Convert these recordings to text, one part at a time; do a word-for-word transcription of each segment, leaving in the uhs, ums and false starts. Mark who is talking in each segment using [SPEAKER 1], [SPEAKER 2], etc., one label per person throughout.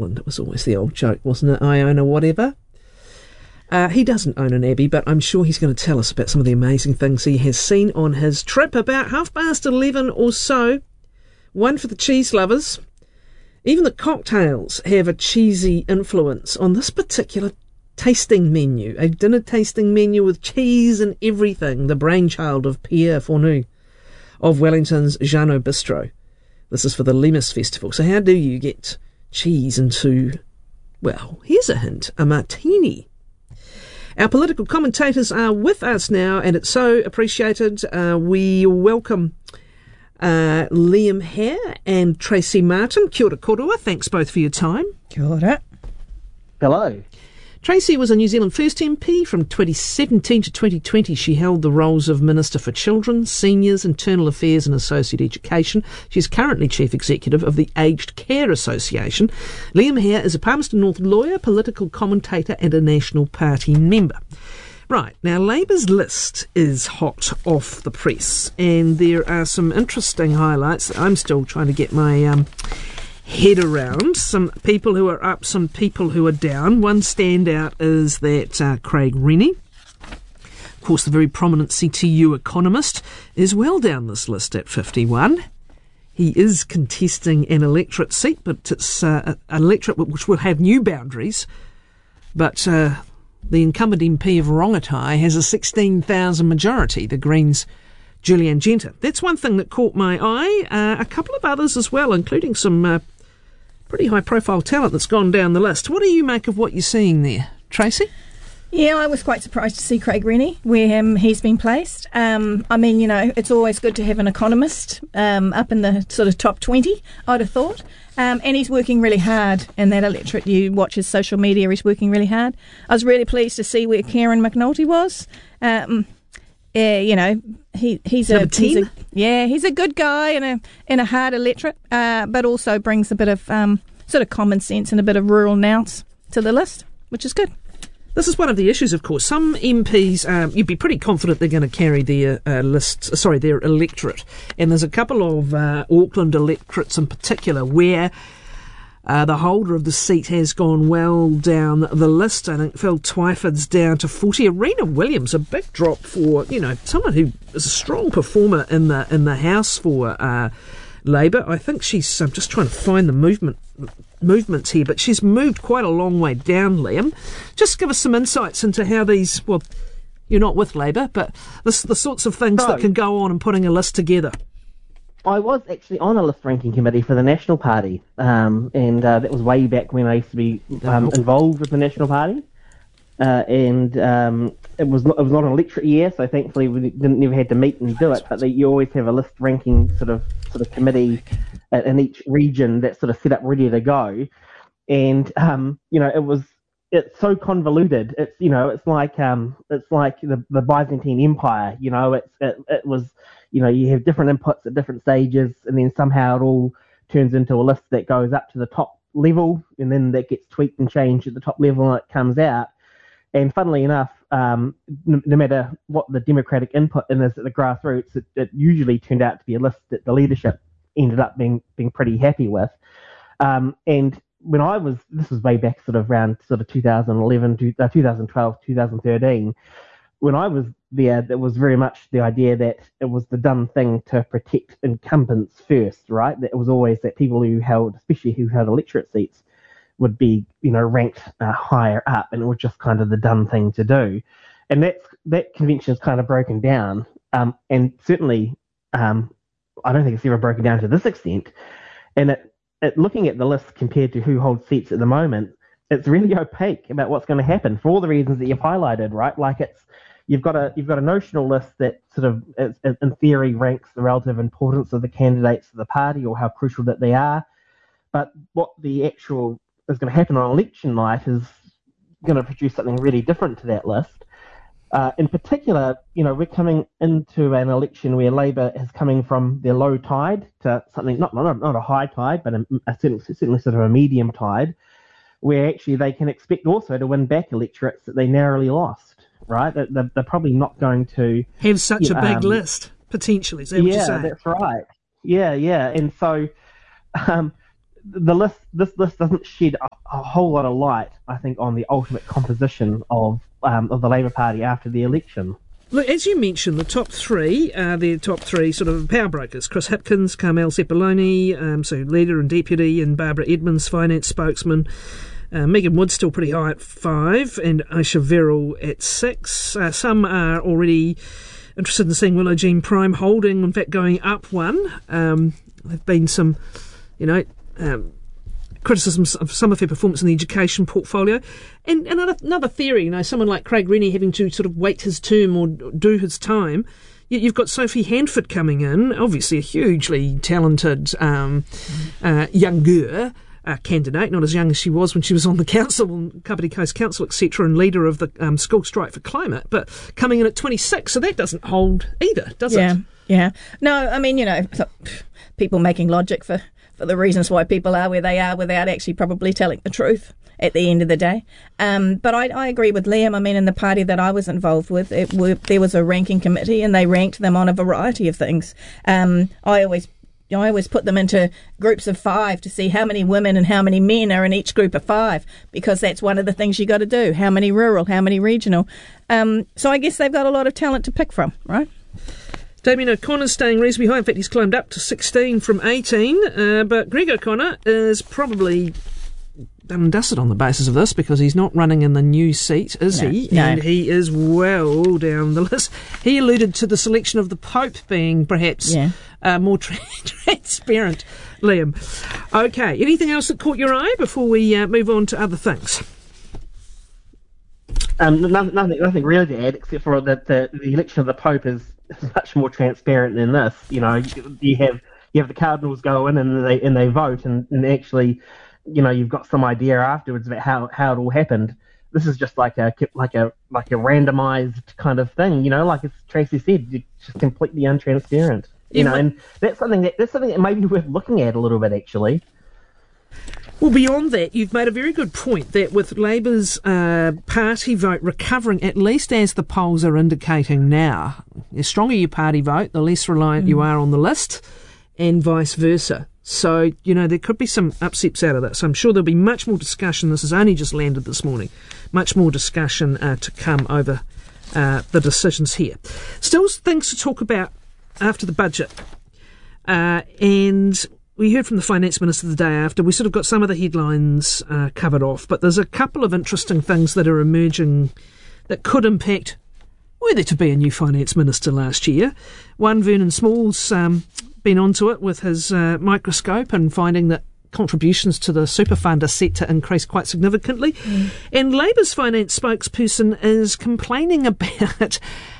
[SPEAKER 1] Scotland. It was always the old joke, wasn't it? I own a whatever. Uh, he doesn't own an abbey, but I'm sure he's going to tell us about some of the amazing things he has seen on his trip. About half past eleven or so. One for the cheese lovers. Even the cocktails have a cheesy influence on this particular tasting menu. A dinner tasting menu with cheese and everything. The brainchild of Pierre Fournou of Wellington's Jeannot Bistro. This is for the Lemus Festival. So how do you get cheese into, well, here's a hint, a martini? Our political commentators are with us now, and it's so appreciated. Uh, we welcome uh, Liam Hare and Tracy Martin. Kia ora korua. Thanks both for your time.
[SPEAKER 2] Kia ora.
[SPEAKER 3] Hello.
[SPEAKER 1] Tracy was a New Zealand First M P from twenty seventeen to twenty twenty. She held the roles of Minister for Children, Seniors, Internal Affairs and Associate Education. She's currently Chief Executive of the Aged Care Association. Liam Hare is a Palmerston North lawyer, political commentator and a National Party member. Right, now Labour's list is hot off the press, and there are some interesting highlights that I'm still trying to get my um, head around. Some people who are up, some people who are down. One standout is that uh, Craig Rennie, of course the very prominent C T U economist, is well down this list at fifty-one. He is contesting an electorate seat, but it's uh, an electorate which will have new boundaries. But uh, the incumbent M P of Rongotai has a sixteen thousand majority, the Greens' Julianne Genter. That's one thing that caught my eye. Uh, a couple of others as well, including some uh, pretty high-profile talent that's gone down the list. What do you make of what you're seeing there, Tracy?
[SPEAKER 2] Yeah, I was quite surprised to see Craig Rennie, where um, he's been placed. Um, I mean, you know, it's always good to have an economist um, up in the sort of top twenty, I'd have thought. Um, and he's working really hard in that electorate. You watch his social media, he's working really hard. I was really pleased to see where Kieran McNulty was. Um, yeah, you know, he he's a, he's a yeah he's a good guy in a in a hard electorate, uh, but also brings a bit of um, sort of common sense and a bit of rural nous to the list, which is good.
[SPEAKER 1] This is one of the issues, of course. Some M Ps, um, you'd be pretty confident they're going to carry their uh, list, sorry, their electorate. And there's a couple of uh, Auckland electorates in particular where uh, the holder of the seat has gone well down the list. I think Phil Twyford's down to forty. Arena Williams, a big drop for, you know, someone who is a strong performer in the in the House for uh, Labour. I think she's, I'm just trying to find the movement movements here, but she's moved quite a long way down, Liam. Just give us some insights into how these, well, you're not with Labour, but the, the sorts of things no. that can go on in putting a list together.
[SPEAKER 3] I was actually on a list ranking committee for the National Party, um, and uh, that was way back when I used to be um, involved with the National Party. Uh, and um, it was not, it was not an electorate year, so thankfully we didn't never had to meet and do it. But they, you always have a list ranking sort of sort of committee in each region that's sort of set up ready to go. And um, you know, it was it's so convoluted. It's you know, it's like um, it's like the, the Byzantine Empire. You know, it's it, it was you know, you have different inputs at different stages, and then somehow it all turns into a list that goes up to the top level, and then that gets tweaked and changed at the top level, and it comes out. And funnily enough, um, no, no matter what the democratic input in is at the grassroots, it, it usually turned out to be a list that the leadership ended up being being pretty happy with. Um, and when I was, this was way back sort of around sort of two thousand eleven, to, uh, twenty twelve, twenty thirteen, when I was there, there was very much the idea that it was the done thing to protect incumbents first, right? That it was always that people who held, especially who held electorate seats, would be, you know, ranked uh, higher up, and it was just kind of the done thing to do. And that's, that convention is kind of broken down, um, and certainly um, I don't think it's ever broken down to this extent. And it, it, looking at the list compared to who holds seats at the moment, it's really opaque about what's going to happen for all the reasons that you've highlighted, right? Like it's you've got a you've got a notional list that sort of, is, in theory, ranks the relative importance of the candidates of the party or how crucial that they are, but what the actual is going to happen on election night is going to produce something really different to that list. Uh, in particular, you know, we're coming into an election where Labour is coming from their low tide to something, not not, not a high tide, but a, a certainly, certainly sort of a medium tide, where actually they can expect also to win back electorates that they narrowly lost, right? They're, they're probably not going to
[SPEAKER 1] have such
[SPEAKER 3] you
[SPEAKER 1] a
[SPEAKER 3] know,
[SPEAKER 1] big
[SPEAKER 3] um,
[SPEAKER 1] list, potentially, is that what
[SPEAKER 3] yeah,
[SPEAKER 1] you're saying?
[SPEAKER 3] That's right. Yeah, yeah. And so... Um, the list, this list doesn't shed a, a whole lot of light, I think, on the ultimate composition of um, of the Labour Party after the election.
[SPEAKER 1] Look, as you mentioned, the top three are the top three sort of power brokers: Chris Hipkins, Carmel Sepuloni, um, so leader and deputy, and Barbara Edmonds, finance spokesman. Uh, Megan Wood's still pretty high at five, and Aisha Verrill at six. Uh, some are already interested in seeing Willow Jean Prime holding, in fact, going up one. Um, there have been some, you know. Um, criticisms of some of her performance in the education portfolio. And another, another theory, you know, someone like Craig Rennie having to sort of wait his term or do his time. You've got Sophie Handford coming in, obviously a hugely talented um, uh, younger uh, candidate, not as young as she was when she was on the council, on Kapiti Coast Council, et cetera, and leader of the um, School Strike for Climate, but coming in at twenty-six, so that doesn't hold either, does
[SPEAKER 2] yeah,
[SPEAKER 1] it?
[SPEAKER 2] Yeah, yeah. No, I mean, you know, people making logic for for the reasons why people are where they are without actually probably telling the truth at the end of the day. Um, but I, I agree with Liam. I mean, in the party that I was involved with, it were, there was a ranking committee and they ranked them on a variety of things. Um, I always I always put them into groups of five to see how many women and how many men are in each group of five, because that's one of the things you got to do. How many rural, how many regional. Um, so I guess they've got a lot of talent to pick from, right?
[SPEAKER 1] Damien O'Connor's staying reasonably high. In fact, he's climbed up to sixteen from eighteen. Uh, but Greg O'Connor is probably done and dusted on the basis of this, because he's not running in the new seat, is
[SPEAKER 2] no,
[SPEAKER 1] he?
[SPEAKER 2] No.
[SPEAKER 1] And he is well down the list. He alluded to the selection of the Pope being perhaps
[SPEAKER 2] yeah.
[SPEAKER 1] uh, more tra- transparent, Liam. Okay, anything else that caught your eye before we uh, move on to other things?
[SPEAKER 3] Um, nothing, nothing, nothing really to add, except for that the, the election of the Pope is much more transparent than this. You know, you, you have you have the cardinals go in and they and they vote, and, and actually, you know, you've got some idea afterwards about how, how it all happened. This is just like a like a like a randomized kind of thing. You know, like as Tracy said, it's just completely untransparent. You
[SPEAKER 1] yeah,
[SPEAKER 3] know, and that's something that that's something that may be worth looking at a little bit, actually.
[SPEAKER 1] Well, beyond that, you've made a very good point that with Labour's uh, party vote recovering, at least as the polls are indicating now, the stronger your party vote, the less reliant mm. you are on the list, and vice versa. So, you know, there could be some upsets out of that. So I'm sure there'll be much more discussion. This has only just landed this morning. Much more discussion uh, to come over uh, the decisions here. Still things to talk about after the budget. Uh, and... We heard from the Finance Minister the day after. We sort of got some of the headlines uh, covered off, but there's a couple of interesting things that are emerging that could impact were there to be a new Finance Minister last year. One, Vernon Small's um, been onto it with his uh, microscope and finding that contributions to the super fund are set to increase quite significantly. Mm. And Labour's finance spokesperson is complaining about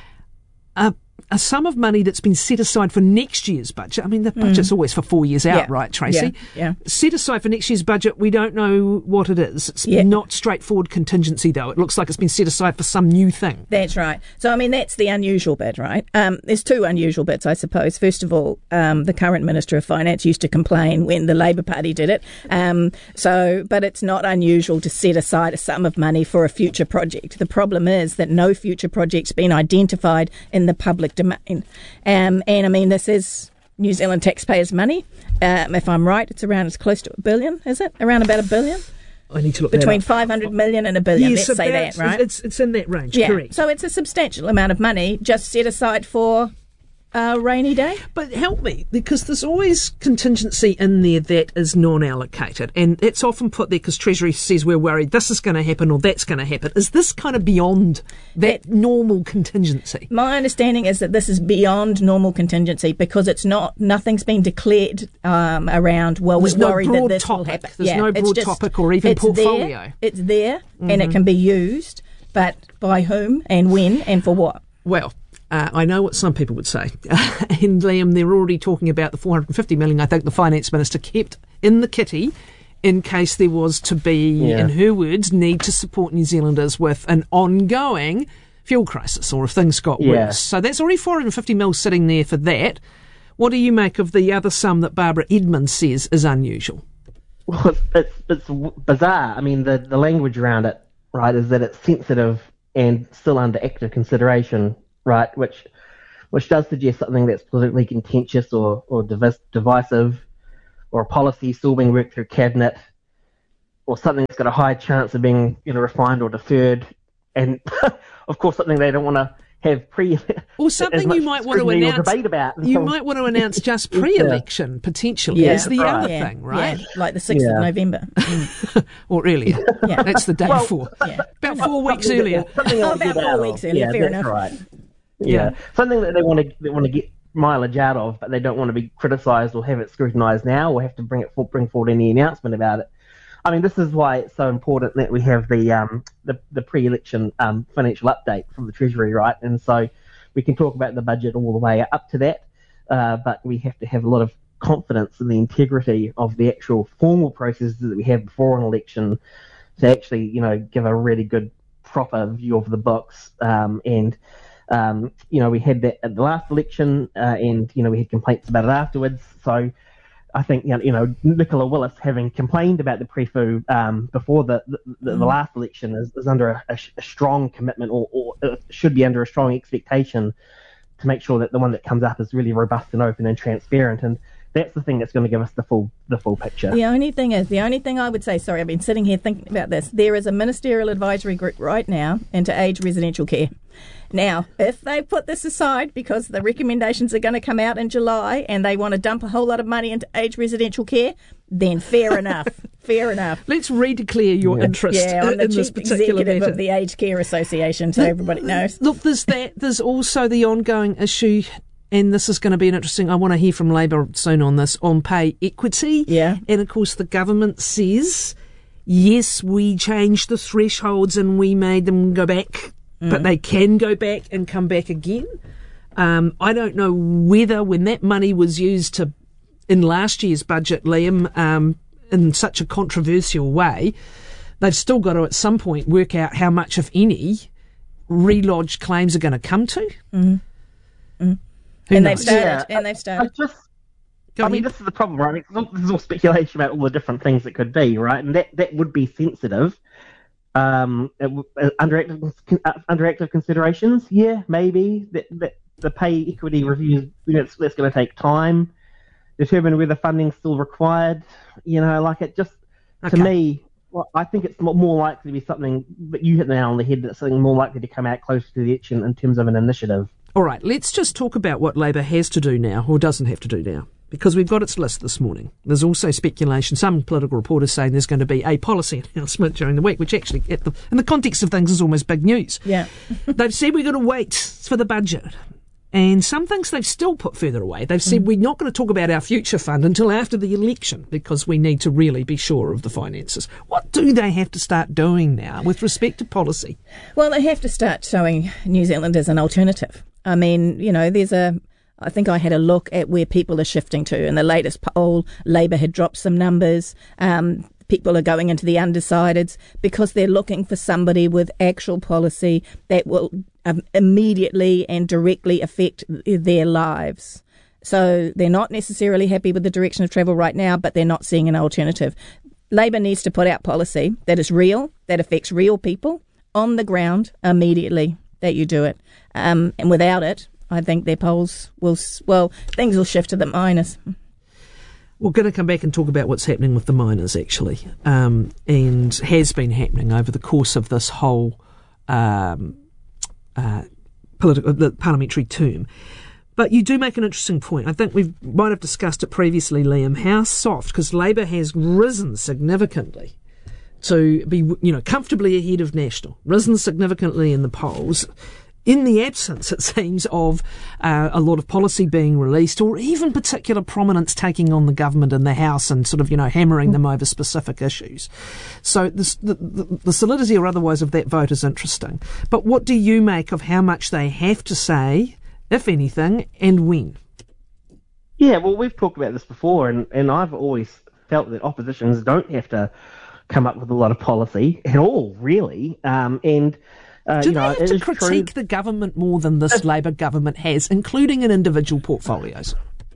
[SPEAKER 1] a a sum of money that's been set aside for next year's budget. I mean, the budget's mm. always for four years out,
[SPEAKER 2] yeah.
[SPEAKER 1] right, Tracy?
[SPEAKER 2] Yeah. yeah.
[SPEAKER 1] Set aside for next year's budget, we don't know what it is. It's yeah. not straightforward contingency, though. It looks like it's been set aside for some new thing.
[SPEAKER 2] That's right. So, I mean, that's the unusual bit, right? Um, there's two unusual bits, I suppose. First of all, um, the current Minister of Finance used to complain when the Labour Party did it. Um, so, but it's not unusual to set aside a sum of money for a future project. The problem is that no future project's been identified in the public domain. Um, and I mean, this is New Zealand taxpayers' money. Um, if I'm right, it's around, it's close to a billion, is it? Around about a billion?
[SPEAKER 1] I need to look
[SPEAKER 2] Between
[SPEAKER 1] that up.
[SPEAKER 2] five hundred million and a billion,
[SPEAKER 1] yes,
[SPEAKER 2] let's say that, right?
[SPEAKER 1] It's, it's in that range,
[SPEAKER 2] yeah.
[SPEAKER 1] correct.
[SPEAKER 2] So it's a substantial amount of money just set aside for a rainy day.
[SPEAKER 1] But help me, because there's always contingency in there that is non-allocated, and it's often put there because Treasury says we're worried this is going to happen or that's going to happen. Is this kind of beyond that it, normal contingency?
[SPEAKER 2] My understanding is that this is beyond normal contingency because it's not, nothing's been declared um, around, well,
[SPEAKER 1] there's
[SPEAKER 2] we're
[SPEAKER 1] no
[SPEAKER 2] worried
[SPEAKER 1] broad
[SPEAKER 2] that this
[SPEAKER 1] topic.
[SPEAKER 2] will happen.
[SPEAKER 1] There's
[SPEAKER 2] yeah,
[SPEAKER 1] no broad
[SPEAKER 2] just,
[SPEAKER 1] topic or even
[SPEAKER 2] it's
[SPEAKER 1] portfolio.
[SPEAKER 2] There, it's there
[SPEAKER 1] mm-hmm.
[SPEAKER 2] and it can be used, but by whom and when and for what?
[SPEAKER 1] Well, Uh, I know what some people would say. And Liam, they're already talking about the four hundred fifty million I think the Finance Minister kept in the kitty in case there was to be, yeah. in her words, need to support New Zealanders with an ongoing fuel crisis or if things got
[SPEAKER 3] yeah.
[SPEAKER 1] worse. So that's already four hundred fifty million sitting there for that. What do you make of the other sum that Barbara Edmonds says is unusual?
[SPEAKER 3] Well, it's, it's, it's bizarre. I mean, the, the language around it, right, is that it's sensitive and still under active consideration. Right, which which does suggest something that's politically contentious or, or divis- divisive. or a policy still being worked through cabinet, or something that's got a high chance of being, you know, refined or deferred, and of course something they don't want to have pre
[SPEAKER 1] or something you might want to announce.
[SPEAKER 3] Debate about.
[SPEAKER 1] You so, might want to announce just pre-election yeah. potentially.
[SPEAKER 2] Yeah,
[SPEAKER 1] is the
[SPEAKER 2] right.
[SPEAKER 1] other
[SPEAKER 2] yeah.
[SPEAKER 1] thing, right?
[SPEAKER 2] Yeah. Like the sixth yeah. of November,
[SPEAKER 1] or earlier. Yeah, that's the day
[SPEAKER 3] well,
[SPEAKER 1] before.
[SPEAKER 2] Yeah.
[SPEAKER 1] About four weeks earlier.
[SPEAKER 2] Oh, about four weeks earlier.
[SPEAKER 3] Yeah,
[SPEAKER 2] fair
[SPEAKER 3] that's
[SPEAKER 2] enough.
[SPEAKER 3] Right. Yeah. yeah, something that they want to they want to get mileage out of, but they don't want to be criticised or have it scrutinised now, or have to bring it for, bring forward any announcement about it. I mean, this is why it's so important that we have the um, the, the pre-election um, financial update from the Treasury, right? And so we can talk about the budget all the way up to that, uh, but we have to have a lot of confidence in the integrity of the actual formal processes that we have before an election to actually, you know, give a really good, proper view of the books. Um, and, um, you know, we had that at the last election, uh, and, you know, we had complaints about it afterwards. So I think, you know, Nicola Willis, having complained about the P R E F U um, before the the, the, the last election, is, is under a, a, a strong commitment, or, or should be under a strong expectation to make sure that the one that comes up is really robust and open and transparent. And that's the thing that's going to give us the full the full picture.
[SPEAKER 2] The only thing is, the only thing I would say, sorry, I've been sitting here thinking about this. There is a ministerial advisory group right now into aged residential care. Now, if they put this aside because the recommendations are going to come out in July and they want to dump a whole lot of money into aged residential care, then fair enough. Fair enough.
[SPEAKER 1] Let's redeclare your
[SPEAKER 2] yeah.
[SPEAKER 1] interest
[SPEAKER 2] yeah, I'm
[SPEAKER 1] in,
[SPEAKER 2] the
[SPEAKER 1] in this
[SPEAKER 2] chief
[SPEAKER 1] particular
[SPEAKER 2] executive
[SPEAKER 1] matter.
[SPEAKER 2] of the Aged Care Association, so everybody knows.
[SPEAKER 1] Look, there's that. There's also the ongoing issue, and this is going to be an interesting, I want to hear from Labour soon on this, on pay equity.
[SPEAKER 2] Yeah.
[SPEAKER 1] And of course the government says, yes, we changed the thresholds and we made them go back, mm. but they can go back and come back again. Um, I don't know whether when that money was used to, in last year's budget, Liam, um, in such a controversial way, they've still got to at some point work out how much, if any, relodged claims are going to come to.
[SPEAKER 2] Mm-hmm. Mm-hmm. And they've started. Yeah, and they've started.
[SPEAKER 3] I, just, I mean, this is the problem, right? I mean, it's all, this is all speculation about all the different things it could be, right? And that, that would be sensitive. Um, it, under active, under active considerations, yeah, maybe that, that the pay equity review, you know, that's going to take time. Determine whether funding's still required. You know, like it just okay. to me, well, I think it's more likely to be something. But you hit the nail on the head. That's something more likely to come out closer to the election in terms of an initiative.
[SPEAKER 1] All right, let's just talk about what Labour has to do now, or doesn't have to do now, because we've got its list this morning. There's also speculation, some political reporters saying there's going to be a policy announcement during the week, which actually, at the, in the context of things, is almost big news.
[SPEAKER 2] Yeah.
[SPEAKER 1] They've said we're going to wait for the budget. And some things they've still put further away. They've said mm. we're not going to talk about our future fund until after the election because we need to really be sure of the finances. What do they have to start doing now with respect to policy?
[SPEAKER 2] Well, they have to start showing New Zealand as an alternative. I mean, you know, there's a... I think I had a look at where people are shifting to. In the latest poll, Labour had dropped some numbers. Um, people are going into the undecideds because they're looking for somebody with actual policy that will um, immediately and directly affect their lives. So they're not necessarily happy with the direction of travel right now, but they're not seeing an alternative. Labour needs to put out policy that is real, that affects real people on the ground immediately, that you do it. Um, and without it, I think their polls will, well, things will shift to the minus.
[SPEAKER 1] We're going to come back and talk about what's happening with the miners, actually, um, and has been happening over the course of this whole um, uh, political, the parliamentary term. But you do make an interesting point. I think we might have discussed it previously, Liam, how soft, because Labour has risen significantly to be, you know, comfortably ahead of National, risen significantly in the polls, in the absence, it seems, of uh, a lot of policy being released or even particular prominence taking on the government in the House and sort of, you know, hammering them over specific issues. So this, the, the, the solidity or otherwise of that vote is interesting. But what do you make of how much they have to say, if anything, and when?
[SPEAKER 3] Yeah, well, we've talked about this before, and, and I've always felt that oppositions don't have to come up with a lot of policy at all, really. Um, and... Uh,
[SPEAKER 1] Do
[SPEAKER 3] you
[SPEAKER 1] they
[SPEAKER 3] know,
[SPEAKER 1] have to critique true. the government more than this Labour government has, including in individual portfolios?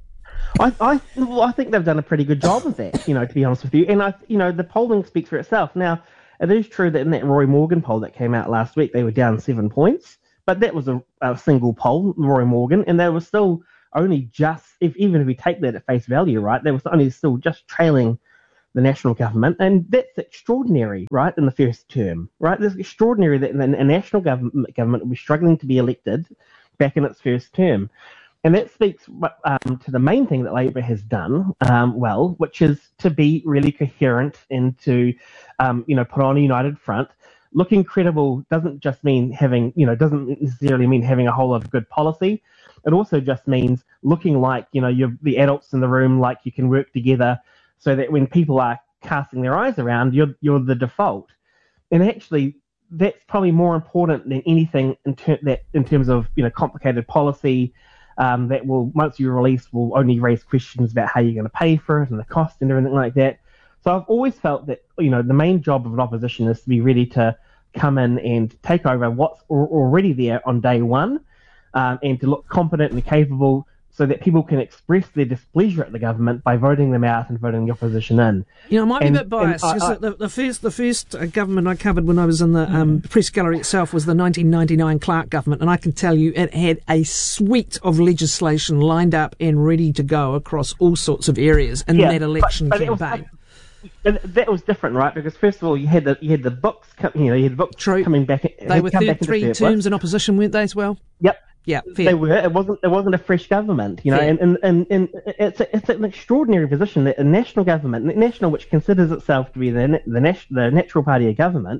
[SPEAKER 3] I, I, well, I think they've done a pretty good job of that, you know, to be honest with you. And, I, you know, the polling speaks for itself. Now, it is true that in that Roy Morgan poll that came out last week, they were down seven points. But that was a, a single poll, Roy Morgan, and they were still only just, if even if we take that at face value, right, they were only still just trailing the national government, and that's extraordinary, right, in the first term, right? It's extraordinary that a national government government was struggling to be elected back in its first term. And that speaks um, to the main thing that Labour has done um, well, which is to be really coherent and to, um, you know, put on a united front. Looking credible doesn't just mean having, you know, doesn't necessarily mean having a whole lot of good policy. It also just means looking like, you know, you're the adults in the room, like you can work together, so that when people are casting their eyes around, you're you're the default. And actually, that's probably more important than anything in, ter- that, in terms of, you know, complicated policy um, that will, once you release, will only raise questions about how you're going to pay for it and the cost and everything like that. So I've always felt that, you know, the main job of an opposition is to be ready to come in and take over what's already there on day one, um, and to look competent and capable, so that people can express their displeasure at the government by voting them out and voting the opposition in.
[SPEAKER 1] You know, I might
[SPEAKER 3] and,
[SPEAKER 1] be a bit biased, because the, the first the first uh, government I covered when I was in the um, press gallery itself was the nineteen ninety-nine Clark government, and I can tell you it had a suite of legislation lined up and ready to go across all sorts of areas in
[SPEAKER 3] yeah,
[SPEAKER 1] that election
[SPEAKER 3] but, but
[SPEAKER 1] campaign.
[SPEAKER 3] And that was different, right? Because first of all, you had the you had the books, com- you know, you had the books
[SPEAKER 1] True.
[SPEAKER 3] coming back.
[SPEAKER 1] They were
[SPEAKER 3] come
[SPEAKER 1] third,
[SPEAKER 3] back
[SPEAKER 1] three terms in opposition, weren't they, as well?
[SPEAKER 3] Yep.
[SPEAKER 1] Yeah, fair.
[SPEAKER 3] They were. It wasn't. It wasn't a fresh government, you know.
[SPEAKER 1] Fair.
[SPEAKER 3] And, and, and, and it's a, it's an extraordinary position that a national government, national, which considers itself to be the the, nat- the natural party of government,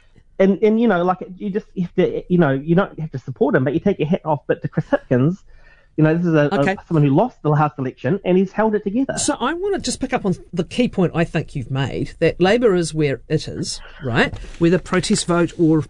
[SPEAKER 3] and and you know, like you just have to, you know, you don't have to support him, but you take your hat off. But to Chris Hipkins, you know, this is a,
[SPEAKER 1] Okay.
[SPEAKER 3] a someone who lost the last election, and he's held it together.
[SPEAKER 1] So I want to just pick up on the key point I think you've made, that Labour is where it is, right? Whether protest vote or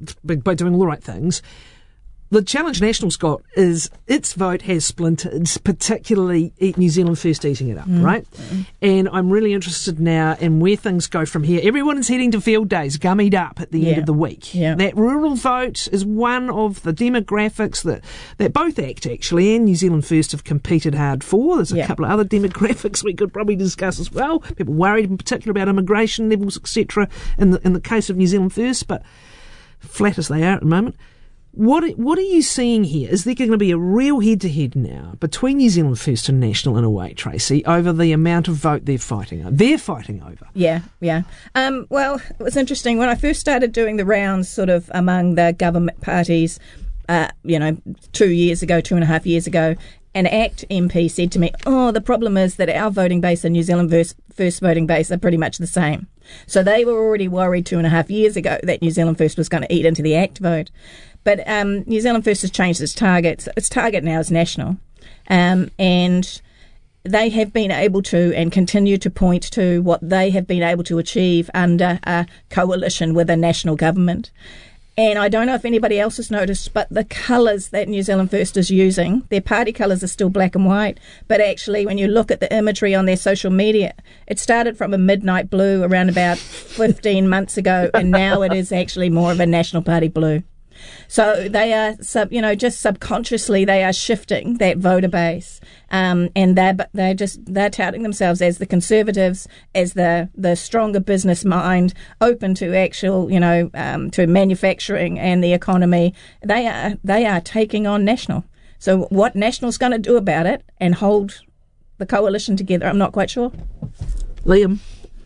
[SPEAKER 1] by doing all the right things. The challenge National's got is its vote has splintered, particularly New Zealand First eating it up, mm. right? Mm. And I'm really interested now in where things go from here. Everyone is heading to field days, gummied up at the yeah. end of the week.
[SPEAKER 2] Yeah.
[SPEAKER 1] That rural vote is one of the demographics that, that both ACT actually and New Zealand First have competed hard for. There's a yeah. couple of other demographics we could probably discuss as well. People worried in particular about immigration levels, et cetera, in the, in the case of New Zealand First, but flat as they are at the moment. What what are you seeing here? Is there going to be a real head-to-head now between New Zealand First and National in a way, Tracy, over the amount of vote they're fighting over? They're fighting over.
[SPEAKER 2] Yeah, yeah. Um, well, it was interesting. When I first started doing the rounds sort of among the government parties, uh, you know, two years ago, two and a half years ago, an ACT M P said to me, oh, the problem is that our voting base and New Zealand First, First voting base are pretty much the same. So they were already worried two and a half years ago that New Zealand First was going to eat into the ACT vote. But um, New Zealand First has changed its target. Its target now is national. Um, and they have been able to and continue to point to what they have been able to achieve under a coalition with a national government. And I don't know if anybody else has noticed, but the colours that New Zealand First is using, their party colours are still black and white, but actually when you look at the imagery on their social media, it started from a midnight blue around about fifteen months ago, and now it is actually more of a National Party blue. So they are, sub, you know, just subconsciously they are shifting that voter base, um, and they're they're just they're touting themselves as the Conservatives, as the the stronger business mind, open to actual, you know, um, to manufacturing and the economy. They are they are taking on National. So what National's going to do about it and hold the coalition together, I'm not quite sure.
[SPEAKER 1] Liam,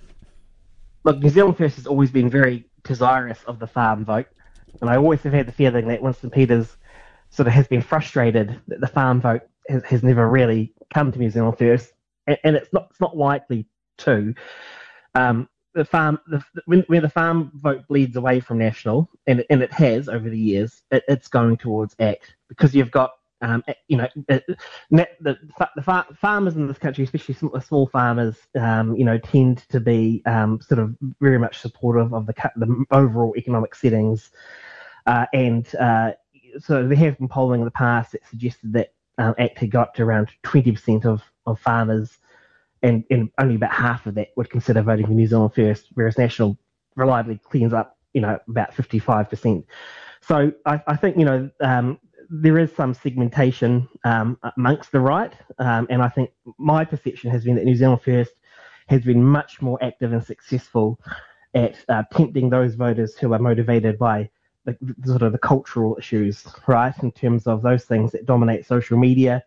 [SPEAKER 3] look, New Zealand First has always been very desirous of the farm vote. And I always have had the feeling that Winston Peters sort of has been frustrated that the farm vote has, has never really come to New Zealand First, and, and it's not it's not likely to. Um, the farm, the, when, where the farm vote bleeds away from National, and and it has over the years, it, it's going towards ACT, because you've got um, you know the the, the far, farmers in this country, especially small, small farmers, um, you know, tend to be um, sort of very much supportive of the the overall economic settings. Uh, and uh, so there have been polling in the past that suggested that um, ACT had got to around twenty percent of, of farmers, and, and only about half of that would consider voting for New Zealand First, whereas National reliably cleans up, you know, about fifty-five percent. So I, I think, you know, um, there is some segmentation um, amongst the right, um, and I think my perception has been that New Zealand First has been much more active and successful at uh, tempting those voters who are motivated by the, the sort of the cultural issues, right, in terms of those things that dominate social media,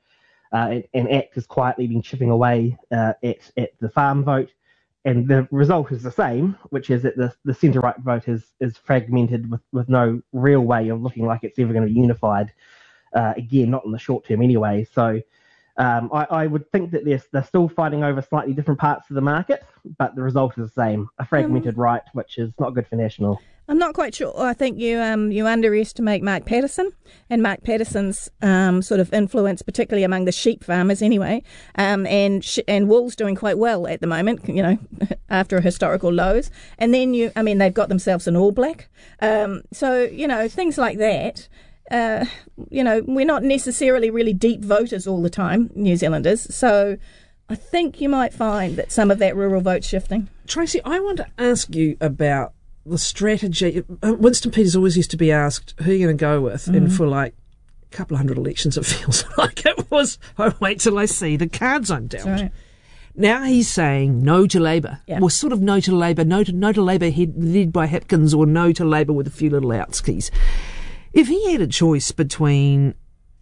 [SPEAKER 3] uh, and, and ACT has quietly been chipping away uh, at, at the farm vote. And the result is the same, which is that the, the centre-right vote is, is fragmented with, with no real way of looking like it's ever going to be unified. Uh, again, not in the short term anyway. So um, I, I would think that they're, they're still fighting over slightly different parts of the market, but the result is the same, a fragmented um, right, which is not good for National.
[SPEAKER 2] I'm not quite sure. I think you um, you underestimate Mark Patterson and Mark Patterson's um, sort of influence, particularly among the sheep farmers anyway. Um, and sh- and wool's doing quite well at the moment, you know, after historical lows. And then you, I mean, they've got themselves an All Black. Um, so, you know, things like that. Uh, you know, we're not necessarily really deep voters all the time, New Zealanders. So I think you might find that some of that rural vote's shifting.
[SPEAKER 1] Tracy, I want to ask you about the strategy. Winston Peters always used to be asked, who are you going to go with? Mm. And for like a couple of hundred elections, it feels like it was, oh, wait till I see the cards I'm dealt.
[SPEAKER 2] Right.
[SPEAKER 1] Now he's saying no to Labour.
[SPEAKER 2] Yeah.
[SPEAKER 1] Or sort of no to Labour, no to, no to Labour head, led by Hipkins, or no to Labour with a few little outskis. If he had a choice between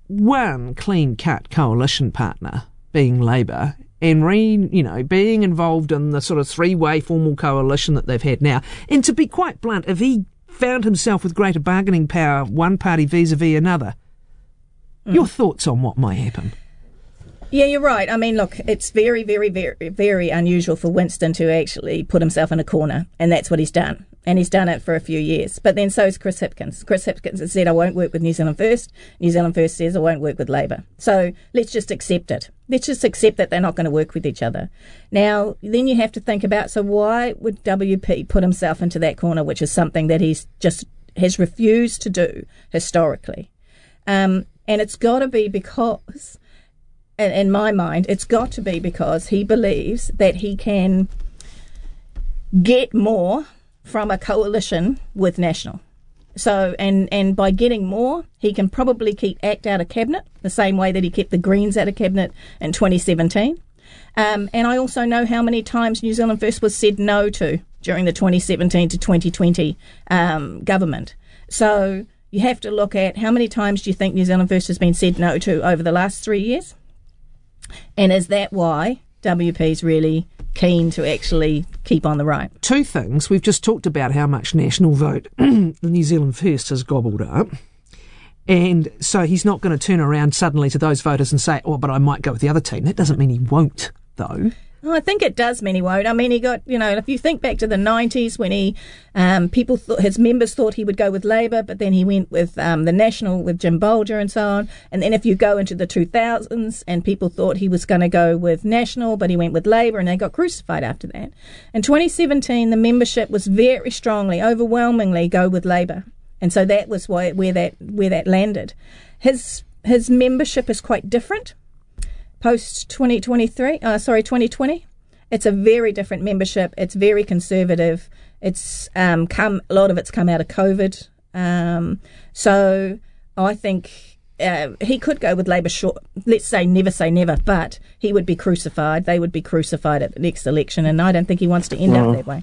[SPEAKER 1] one clean-cut coalition partner, being Labour, and re, you know, being involved in the sort of three-way formal coalition that they've had now, and to be quite blunt, if he found himself with greater bargaining power, one party vis-a-vis another, mm. your thoughts on what might happen?
[SPEAKER 2] Yeah, you're right. I mean, look, it's very, very, very, very unusual for Winston to actually put himself in a corner, and that's what he's done. And he's done it for a few years. But then so is Chris Hipkins. Chris Hipkins has said, I won't work with New Zealand First. New Zealand First says, I won't work with Labour. So let's just accept it. Let's just accept that they're not going to work with each other. Now, then you have to think about, so why would W P put himself into that corner, which is something that he's just has refused to do historically? Um, and it's got to be because, in, in my mind, it's got to be because he believes that he can get more from a coalition with National. So, and, and by getting more, he can probably keep ACT out of cabinet, the same way that he kept the Greens out of cabinet in twenty seventeen. Um, and I also know how many times New Zealand First was said no to during the twenty seventeen to twenty twenty um, government. So you have to look at how many times do you think New Zealand First has been said no to over the last three years? And is that why W P's really keen to actually keep on the right?
[SPEAKER 1] Two things. We've just talked about how much National vote the New Zealand First has gobbled up. And so he's not going to turn around suddenly to those voters and say, oh, but I might go with the other team. That doesn't mean he won't, though.
[SPEAKER 2] Well, I think it does mean he won't. I mean, he got, you know, if you think back to the nineties when he, um, people thought, his members thought he would go with Labour, but then he went with um, the National with Jim Bolger and so on. And then if you go into the two thousands and people thought he was going to go with National, but he went with Labour and they got crucified after that. In twenty seventeen, the membership was very strongly, overwhelmingly go with Labour. And so that was why, where that where that landed. His his membership is quite different. Post twenty twenty-three, uh, sorry, twenty twenty, it's a very different membership. It's very conservative. It's um, come a lot of it's come out of COVID. Um, so I think uh, he could go with Labour. Short, let's say never say never, but he would be crucified. They would be crucified at the next election, and I don't think he wants to end
[SPEAKER 3] well,
[SPEAKER 2] up that way.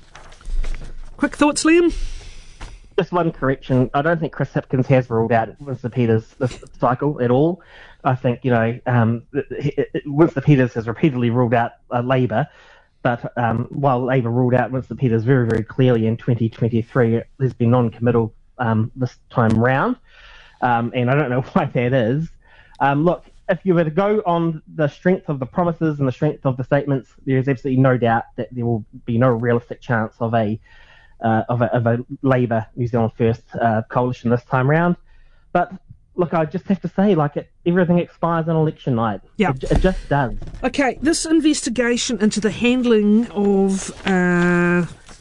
[SPEAKER 1] Quick thoughts, Liam?
[SPEAKER 3] Just one correction. I don't think Chris Hipkins has ruled out Winston Peters this cycle at all. I think, you know, um, Winston Peters has repeatedly ruled out uh, Labour, but um, while Labour ruled out Winston Peters very, very clearly in twenty twenty-three, there's been non-committal um, this time round, um, and I don't know why that is. Um, look, if you were to go on the strength of the promises and the strength of the statements, there is absolutely no doubt that there will be no realistic chance of a uh, of a, of a Labour New Zealand First uh, coalition this time round. But look, I just have to say, like, it, everything expires on election night.
[SPEAKER 1] Yeah.
[SPEAKER 3] It, it just does.
[SPEAKER 1] Okay, this investigation into the handling of uh,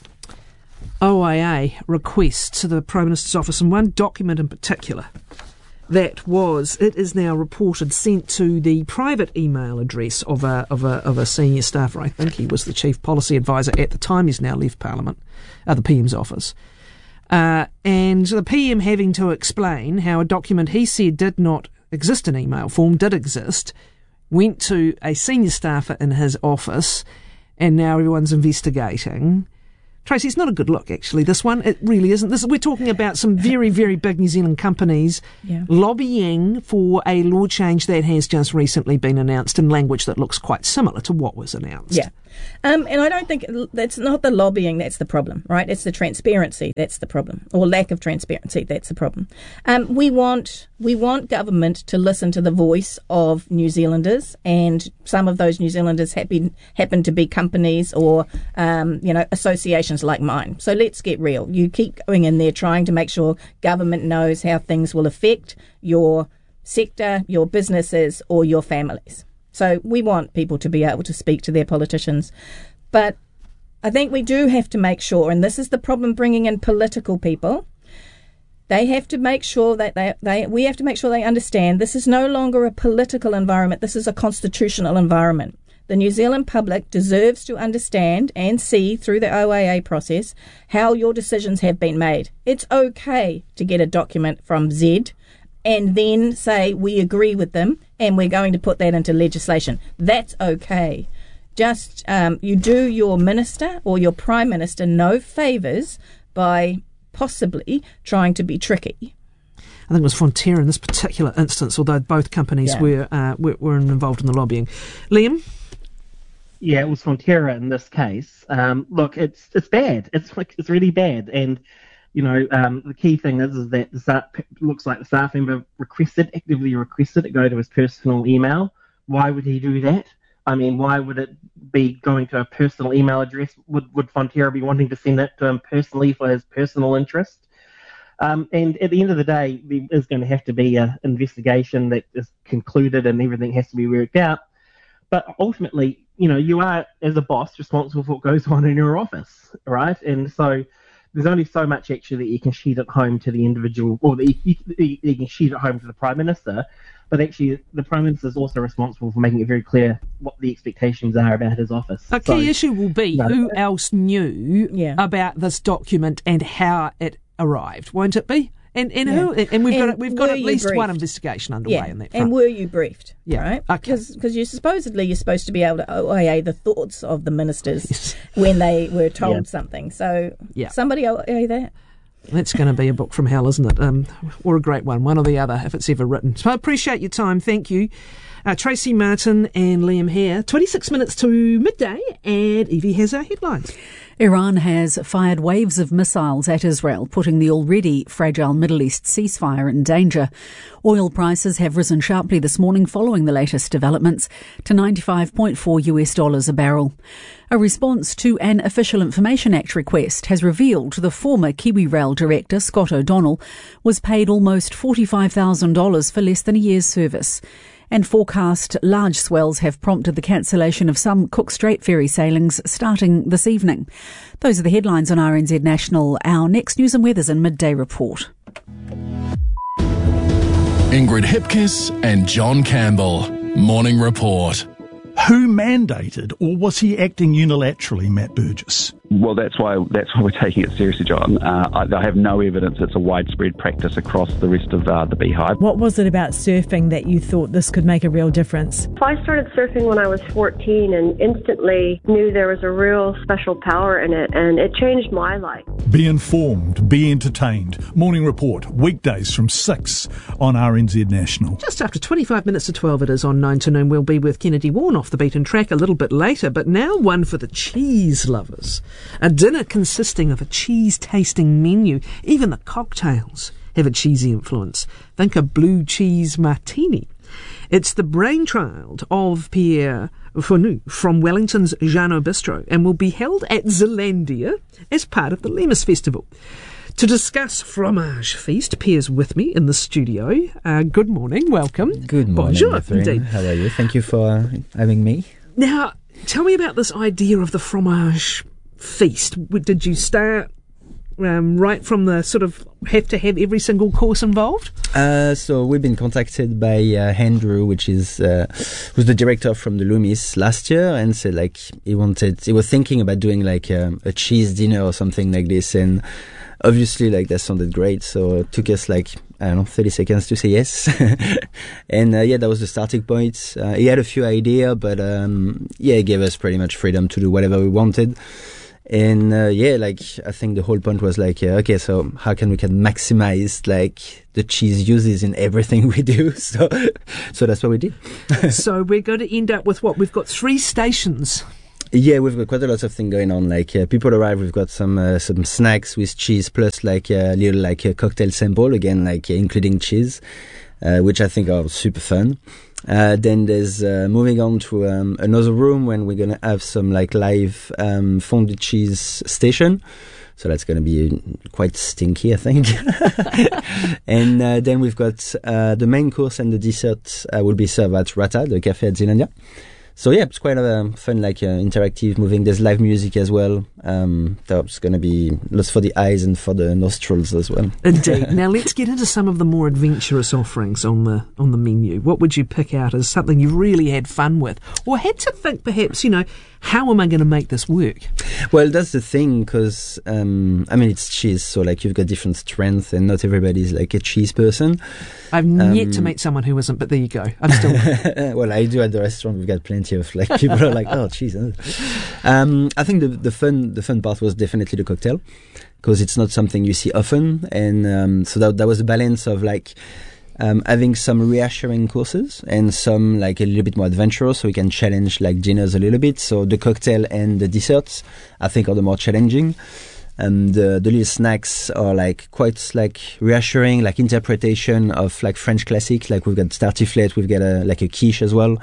[SPEAKER 1] O I A requests to the Prime Minister's office, and one document in particular that was, it is now reported, sent to the private email address of a of a of a senior staffer. I think he was the chief policy advisor at the time. He's now left Parliament, uh, the P M's office. Uh, and the P M having to explain how a document he said did not exist in email form did exist, went to a senior staffer in his office, and now everyone's investigating. Tracy, it's not a good look, actually, this one. It really isn't. This, we're talking about some very, very big New Zealand companies
[SPEAKER 2] yeah.
[SPEAKER 1] lobbying for a law change that has just recently been announced in language that looks quite similar to what was announced.
[SPEAKER 2] Yeah. Um, and I don't think that's not the lobbying that's the problem, right? It's the transparency that's the problem, or lack of transparency that's the problem. Um, we want we want government to listen to the voice of New Zealanders, and some of those New Zealanders happen happen to be companies or um, you know associations like mine. So let's get real. You keep going in there trying to make sure government knows how things will affect your sector, your businesses, or your families. So we want people to be able to speak to their politicians. But I think we do have to make sure, and this is the problem bringing in political people, they have to make sure that they, they we have to make sure they understand this is no longer a political environment, this is a constitutional environment. The New Zealand public deserves to understand and see through the O A A process how your decisions have been made. It's okay to get a document from Z and then say we agree with them and we're going to put that into legislation. That's okay. Just um, you do your minister or your prime minister no favours by possibly trying to be tricky.
[SPEAKER 1] I think it was Fonterra in this particular instance, although both companies
[SPEAKER 2] yeah.
[SPEAKER 1] were, uh, were were involved in the lobbying. Liam?
[SPEAKER 3] Yeah, it was Fonterra in this case. Um, look, it's it's bad. It's like it's really bad, and you know um, the key thing is is that the staff, looks like the staff member requested actively requested it go to his personal email. Why would he do that? I mean, why would it be going to a personal email address? Would would Fonterra be wanting to send it to him personally for his personal interest? Um, and at the end of the day, there is going to have to be an investigation that is concluded and everything has to be worked out. But ultimately, you know, you are, as a boss, responsible for what goes on in your office, right? And so there's only so much actually that you can sheet at home to the individual, or that you, you, you can sheet at home to the Prime Minister. But actually, the Prime Minister is also responsible for making it very clear what the expectations are about his office.
[SPEAKER 1] A key so, issue will be no, who else knew
[SPEAKER 2] yeah.
[SPEAKER 1] about this document and how it arrived, won't it be? And and
[SPEAKER 2] yeah.
[SPEAKER 1] who? And we've
[SPEAKER 2] and
[SPEAKER 1] got we've got at least
[SPEAKER 2] briefed?
[SPEAKER 1] one investigation underway
[SPEAKER 2] yeah.
[SPEAKER 1] in that front.
[SPEAKER 2] And were you briefed?
[SPEAKER 1] Yeah.
[SPEAKER 2] Right.
[SPEAKER 1] Okay.
[SPEAKER 2] Because you supposedly you're supposed to be able to O A A the thoughts of the ministers yes. when they were told yeah. something. So
[SPEAKER 1] yeah.
[SPEAKER 2] somebody O A A that.
[SPEAKER 1] That's going to be a book from hell, isn't it? Um, or a great one, one or the other, if it's ever written. So I appreciate your time. Thank you. Uh, Tracy Martin and Liam Hare. twenty-six minutes to midday, and Evie has our headlines.
[SPEAKER 4] Iran has fired waves of missiles at Israel, putting the already fragile Middle East ceasefire in danger. Oil prices have risen sharply this morning following the latest developments to ninety-five point four US dollars a barrel. A response to an Official Information Act request has revealed the former KiwiRail director, Scott O'Donnell, was paid almost forty-five thousand dollars for less than a year's service. And forecast large swells have prompted the cancellation of some Cook Strait ferry sailings starting this evening. Those are the headlines on R N Z National. Our next news and weather's in Midday Report.
[SPEAKER 5] Ingrid Hipkiss and John Campbell. Morning Report.
[SPEAKER 6] Who mandated, or was he acting unilaterally, Matt Burgess?
[SPEAKER 7] Well, that's why that's why we're taking it seriously, John. Uh, I, I have no evidence it's a widespread practice across the rest of uh, the beehive.
[SPEAKER 8] What was it about surfing that you thought this could make a real difference?
[SPEAKER 9] I started surfing when I was fourteen and instantly knew there was a real special power in it, and it changed my life.
[SPEAKER 6] Be informed, be entertained. Morning Report, weekdays from six on R N Z National.
[SPEAKER 1] Just after twenty-five minutes to twelve it is on nine to noon. We'll be with Kennedy Warren off the beaten track a little bit later, but now one for the cheese lovers. A dinner consisting of a cheese-tasting menu. Even the cocktails have a cheesy influence. Think a blue cheese martini. It's the brainchild of Pierre Fourneau from Wellington's Jeannot Bistro and will be held at Zealandia as part of the Lemus Festival. To discuss Fromage Feast, Pierre's with me in the studio. Uh, good morning, welcome.
[SPEAKER 10] Good morning,
[SPEAKER 1] Bonjour,
[SPEAKER 10] Catherine.
[SPEAKER 1] indeed.
[SPEAKER 10] How are you? Thank you for uh, having me.
[SPEAKER 1] Now, tell me about this idea of the Fromage Feast. Did you start um, right from the sort of have to have every single course involved?
[SPEAKER 10] Uh, so we've been contacted by uh, Andrew, which is uh, who's the director from the Loomis last year, and said like he wanted, he was thinking about doing like um, a cheese dinner or something like this, and obviously like that sounded great. So it took us like I don't know thirty seconds to say yes, and uh, yeah, that was the starting point. Uh, he had a few ideas, but um, yeah, he gave us pretty much freedom to do whatever we wanted. And uh, yeah, like I think the whole point was like, uh, okay, so how can we can maximize like the cheese uses in everything we do? So, so that's what we did.
[SPEAKER 1] So we're going to end up with what? We've got three stations.
[SPEAKER 10] Yeah, we've got quite a lot of things going on. Like uh, people arrive, we've got some uh, some snacks with cheese, plus like a little like a cocktail sample again, like uh, including cheese, uh, which I think are super fun. Uh, then there's uh, moving on to um, another room when we're gonna have some like live um, fondue cheese station. So that's gonna be quite stinky, I think. And uh, then we've got uh, the main course and the dessert uh, will be served at Rata, the cafe at Zealandia. So yeah, it's quite a fun, like uh, interactive, moving. There's live music as well. Um, that's going to be lots for the eyes and for the nostrils as well.
[SPEAKER 1] Indeed. Now let's get into some of the more adventurous offerings on the on the menu. What would you pick out as something you really had fun with, or had to think perhaps, you know, how am I going to make this work?
[SPEAKER 10] Well, that's the thing, because um, I mean it's cheese, so like you've got different strengths, and not everybody's like a cheese person.
[SPEAKER 1] I've
[SPEAKER 10] um,
[SPEAKER 1] yet to meet someone who isn't, but there you go. I'm still.
[SPEAKER 10] Well, I do at the restaurant. We've got plenty of like people are like, oh, cheese. Um, I think the the fun the fun part was definitely the cocktail, because it's not something you see often, and um, so that that was a balance of like. Um, having some reassuring courses and some like a little bit more adventurous, so we can challenge like dinners a little bit. So the cocktail and the desserts, I think, are the more challenging. And the, the little snacks are like quite like reassuring, like interpretation of like French classics. Like we've got tartiflette, we've got a, like a quiche as well.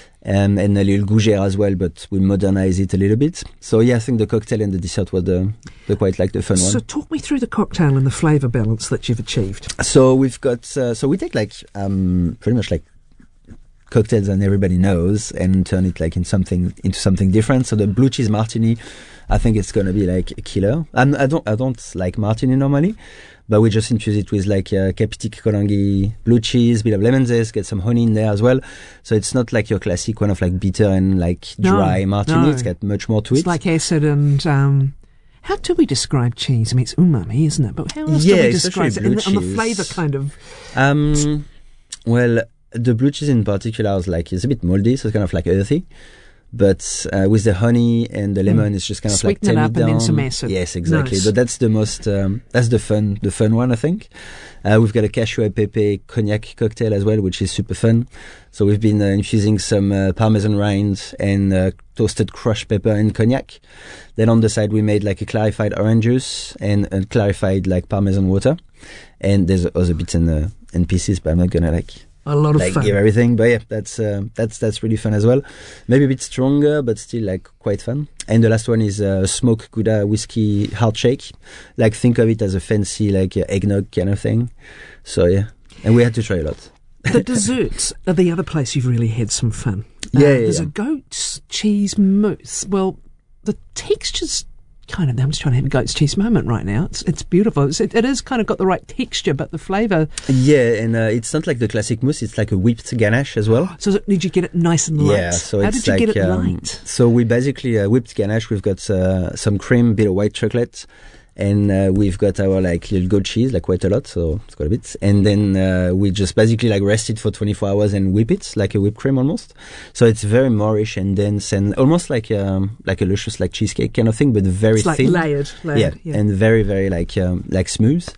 [SPEAKER 10] Um, and a little gougère as well, but we modernize it a little bit. So yeah, I think the cocktail and the dessert were the, the quite like the fun one.
[SPEAKER 1] So talk me through the cocktail and the flavour balance that you've achieved.
[SPEAKER 10] So we've got, uh, so we take like um, pretty much like cocktails that everybody knows and turn it like in something into something different. So the blue cheese martini, I think it's gonna be like a killer. I'm, I don't I don't like martini normally, but we just infuse it with like uh, Capitic Kolangi blue cheese, bit of lemon zest, get some honey in there as well. So it's not like your classic one of like bitter and like dry
[SPEAKER 1] no,
[SPEAKER 10] martini.
[SPEAKER 1] No.
[SPEAKER 10] It's got much more to
[SPEAKER 1] it's
[SPEAKER 10] it.
[SPEAKER 1] It's like acid and. Um How do we describe cheese? I mean, it's umami, isn't it? But how else
[SPEAKER 10] yeah,
[SPEAKER 1] do we describe it? And, and the flavour kind of...
[SPEAKER 10] Um, well, the blue cheese in particular is like, it's a bit moldy, so it's kind of like earthy. But uh, with the honey and the lemon, mm. it's just kind of
[SPEAKER 1] Sweeten
[SPEAKER 10] like
[SPEAKER 1] it
[SPEAKER 10] tame
[SPEAKER 1] up
[SPEAKER 10] it down.
[SPEAKER 1] And then some acid.
[SPEAKER 10] Yes, exactly.
[SPEAKER 1] Nice.
[SPEAKER 10] But that's the most, um, that's the fun, the fun one, I think. Uh, we've got a cashew e pepe cognac cocktail as well, which is super fun. So we've been uh, infusing some uh, parmesan rind and uh, toasted crushed pepper and cognac. Then on the side, we made like a clarified orange juice and a clarified like parmesan water. And there's other bits and uh, and pieces, but I'm not gonna like.
[SPEAKER 1] A lot of
[SPEAKER 10] like
[SPEAKER 1] fun.
[SPEAKER 10] Give everything, but yeah, that's uh, that's that's really fun as well. Maybe a bit stronger, but still like quite fun. And the last one is a uh, smoked Gouda whiskey heart shake. Like think of it as a fancy like uh, eggnog kind of thing. So yeah, and we had to try a lot.
[SPEAKER 1] The desserts are the other place you've really had some fun.
[SPEAKER 10] Yeah, uh, yeah
[SPEAKER 1] there's
[SPEAKER 10] yeah.
[SPEAKER 1] a goat's cheese mousse. Well, the texture's kind of. I'm just trying to have a goat's cheese moment right now. It's it's beautiful. It's, it, it is kind of got the right texture, but the flavour.
[SPEAKER 10] Yeah, and uh, it's not like the classic mousse. It's like a whipped ganache as well.
[SPEAKER 1] So did you get it nice and light?
[SPEAKER 10] Yeah. So
[SPEAKER 1] how
[SPEAKER 10] it's
[SPEAKER 1] did you
[SPEAKER 10] like,
[SPEAKER 1] get it
[SPEAKER 10] um,
[SPEAKER 1] light?
[SPEAKER 10] So we basically uh, whipped ganache. We've got uh, some cream, bit of white chocolate. And uh, we've got our like little goat cheese, like quite a lot, so it's quite a bit. And then uh, we just basically like rest it for twenty-four hours and whip it like a whipped cream almost. So it's very moreish and dense and almost like um, like a luscious like cheesecake kind of thing, but very
[SPEAKER 1] it's like
[SPEAKER 10] thin.
[SPEAKER 1] layered, layered,
[SPEAKER 10] yeah,
[SPEAKER 1] yeah,
[SPEAKER 10] and very very like um, like smooth.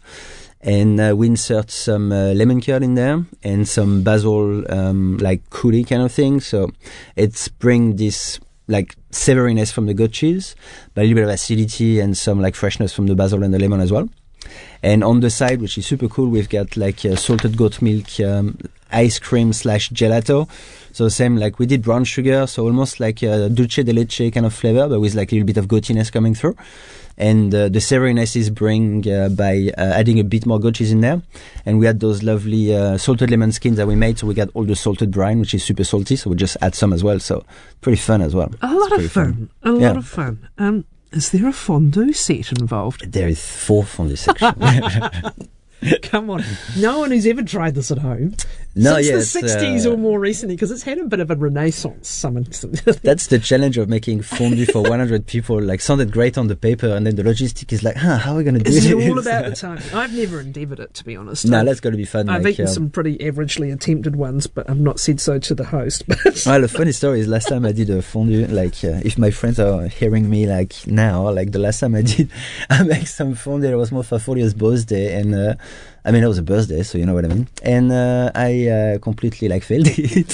[SPEAKER 10] And uh, we insert some uh, lemon curd in there and some basil um, like coulis kind of thing. So it's bring this like savouriness from the goat cheese, but a little bit of acidity and some like freshness from the basil and the lemon as well. And on the side, which is super cool, we've got like uh, salted goat milk um, ice cream slash gelato. So same like we did brown sugar, so almost like a dulce de leche kind of flavor, but with like a little bit of goatiness coming through. And uh, the savouriness is bring uh, by uh, adding a bit more goat cheese in there. And we had those lovely uh, salted lemon skins that we made, so we got all the salted brine, which is super salty, so we just add some as well. So pretty fun as well.
[SPEAKER 1] A lot of fun. fun. A lot
[SPEAKER 10] yeah.
[SPEAKER 1] of fun. Um, is there a fondue set involved?
[SPEAKER 10] There is four fondue sections.
[SPEAKER 1] Come on. No one who's ever tried this at home.
[SPEAKER 10] No,
[SPEAKER 1] Since
[SPEAKER 10] yeah,
[SPEAKER 1] the
[SPEAKER 10] it's,
[SPEAKER 1] sixties
[SPEAKER 10] uh,
[SPEAKER 1] or more recently, because it's had a bit of a renaissance. Some, some
[SPEAKER 10] That's the challenge of making fondue for one hundred people. Like, sounded great on the paper, and then the logistic is like, huh, how are we going to do
[SPEAKER 1] It's
[SPEAKER 10] this?
[SPEAKER 1] all about the timing. I've never endeavoured it, to be honest.
[SPEAKER 10] No,
[SPEAKER 1] I've,
[SPEAKER 10] that's got to be fun.
[SPEAKER 1] I've
[SPEAKER 10] like,
[SPEAKER 1] eaten
[SPEAKER 10] um,
[SPEAKER 1] some pretty averagely attempted ones, but I've not said so to the host. But
[SPEAKER 10] well, the funny story is last time I did a fondue, like, uh, if my friends are hearing me, like, now, like, the last time I did, I make some fondue, it was more for Folia's birthday, and, uh, I mean, it was a birthday, so you know what I mean. And uh, I uh, completely, like, failed it.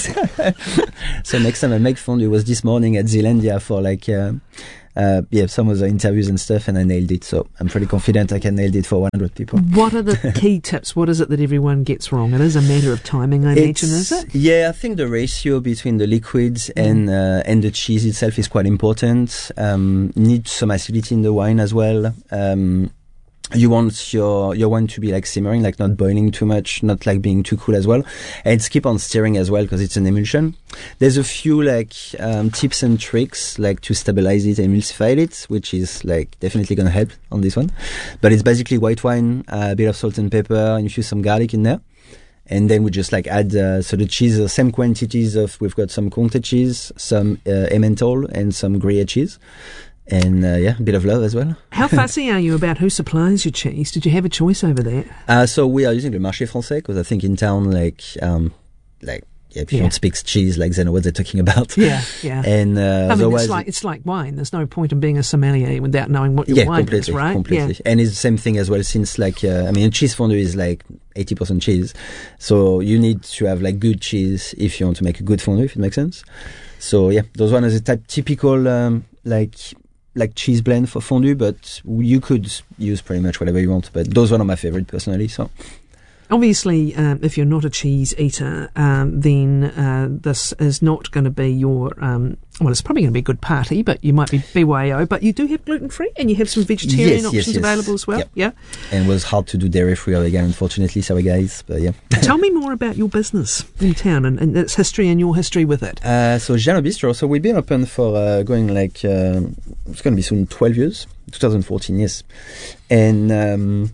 [SPEAKER 10] So next time I make fondue was this morning at Zealandia for, like, uh, uh, yeah, some of the interviews and stuff, and I nailed it. So I'm pretty confident I can nail it for one hundred people.
[SPEAKER 1] what are the key tips? What is it that everyone gets wrong? It is a matter of timing, I imagine, is it?
[SPEAKER 10] Yeah, I think the ratio between the liquids and uh, and the cheese itself is quite important. Um, need some acidity in the wine as well. Um, you want your your wine to be like simmering, like not boiling too much, not like being too cool as well, and keep on stirring as well because it's an emulsion. There's a few like um, tips and tricks like to stabilize it, emulsify it, which is like definitely gonna help on this one. But it's basically white wine, uh, a bit of salt and pepper, infuse some garlic in there. And then we just like add, uh, so the cheese, the same quantities of, we've got some Comté cheese, some uh, Emmental, and some Gruyere cheese. And uh, yeah, a bit of love as well.
[SPEAKER 1] How fussy are you about who supplies your cheese? Did you have a choice over that?
[SPEAKER 10] Uh, so we are using le Marché Français because I think in town, like, um, like, yeah, if you
[SPEAKER 1] Yeah.
[SPEAKER 10] don't speak cheese, like, they know what they're talking about.
[SPEAKER 1] Yeah, yeah.
[SPEAKER 10] And, uh,
[SPEAKER 1] I mean,
[SPEAKER 10] otherwise,
[SPEAKER 1] it's like it's like wine. There's no point in being a sommelier without knowing what your
[SPEAKER 10] yeah,
[SPEAKER 1] wine
[SPEAKER 10] completely,
[SPEAKER 1] is, right?
[SPEAKER 10] completely.
[SPEAKER 1] Yeah.
[SPEAKER 10] And it's the same thing as well since, like, uh, I mean, cheese fondue is like eighty percent cheese. So you need to have, like, good cheese if you want to make a good fondue, if it makes sense. So, yeah, those one is a type, typical, um, like, like cheese blend for fondue, but you could use pretty much whatever you want. But those one are my favorite personally, so.
[SPEAKER 1] Obviously, um, if you're not a cheese eater, um, then uh, this is not going to be your, um, well, it's probably going to be a good party, but you might be B Y O, but you do have gluten-free and you have some vegetarian
[SPEAKER 10] Yes, yes,
[SPEAKER 1] options
[SPEAKER 10] yes.
[SPEAKER 1] available as well.
[SPEAKER 10] Yep.
[SPEAKER 1] Yeah.
[SPEAKER 10] And it was hard to do dairy-free or vegan, unfortunately, sorry guys, but yeah.
[SPEAKER 1] Tell me more about your business in town and, and its history and your history with it.
[SPEAKER 10] Uh, so Giano Bistro, so we've been open for uh, going like, uh, it's going to be soon twelve years, twenty fourteen, yes. And, um,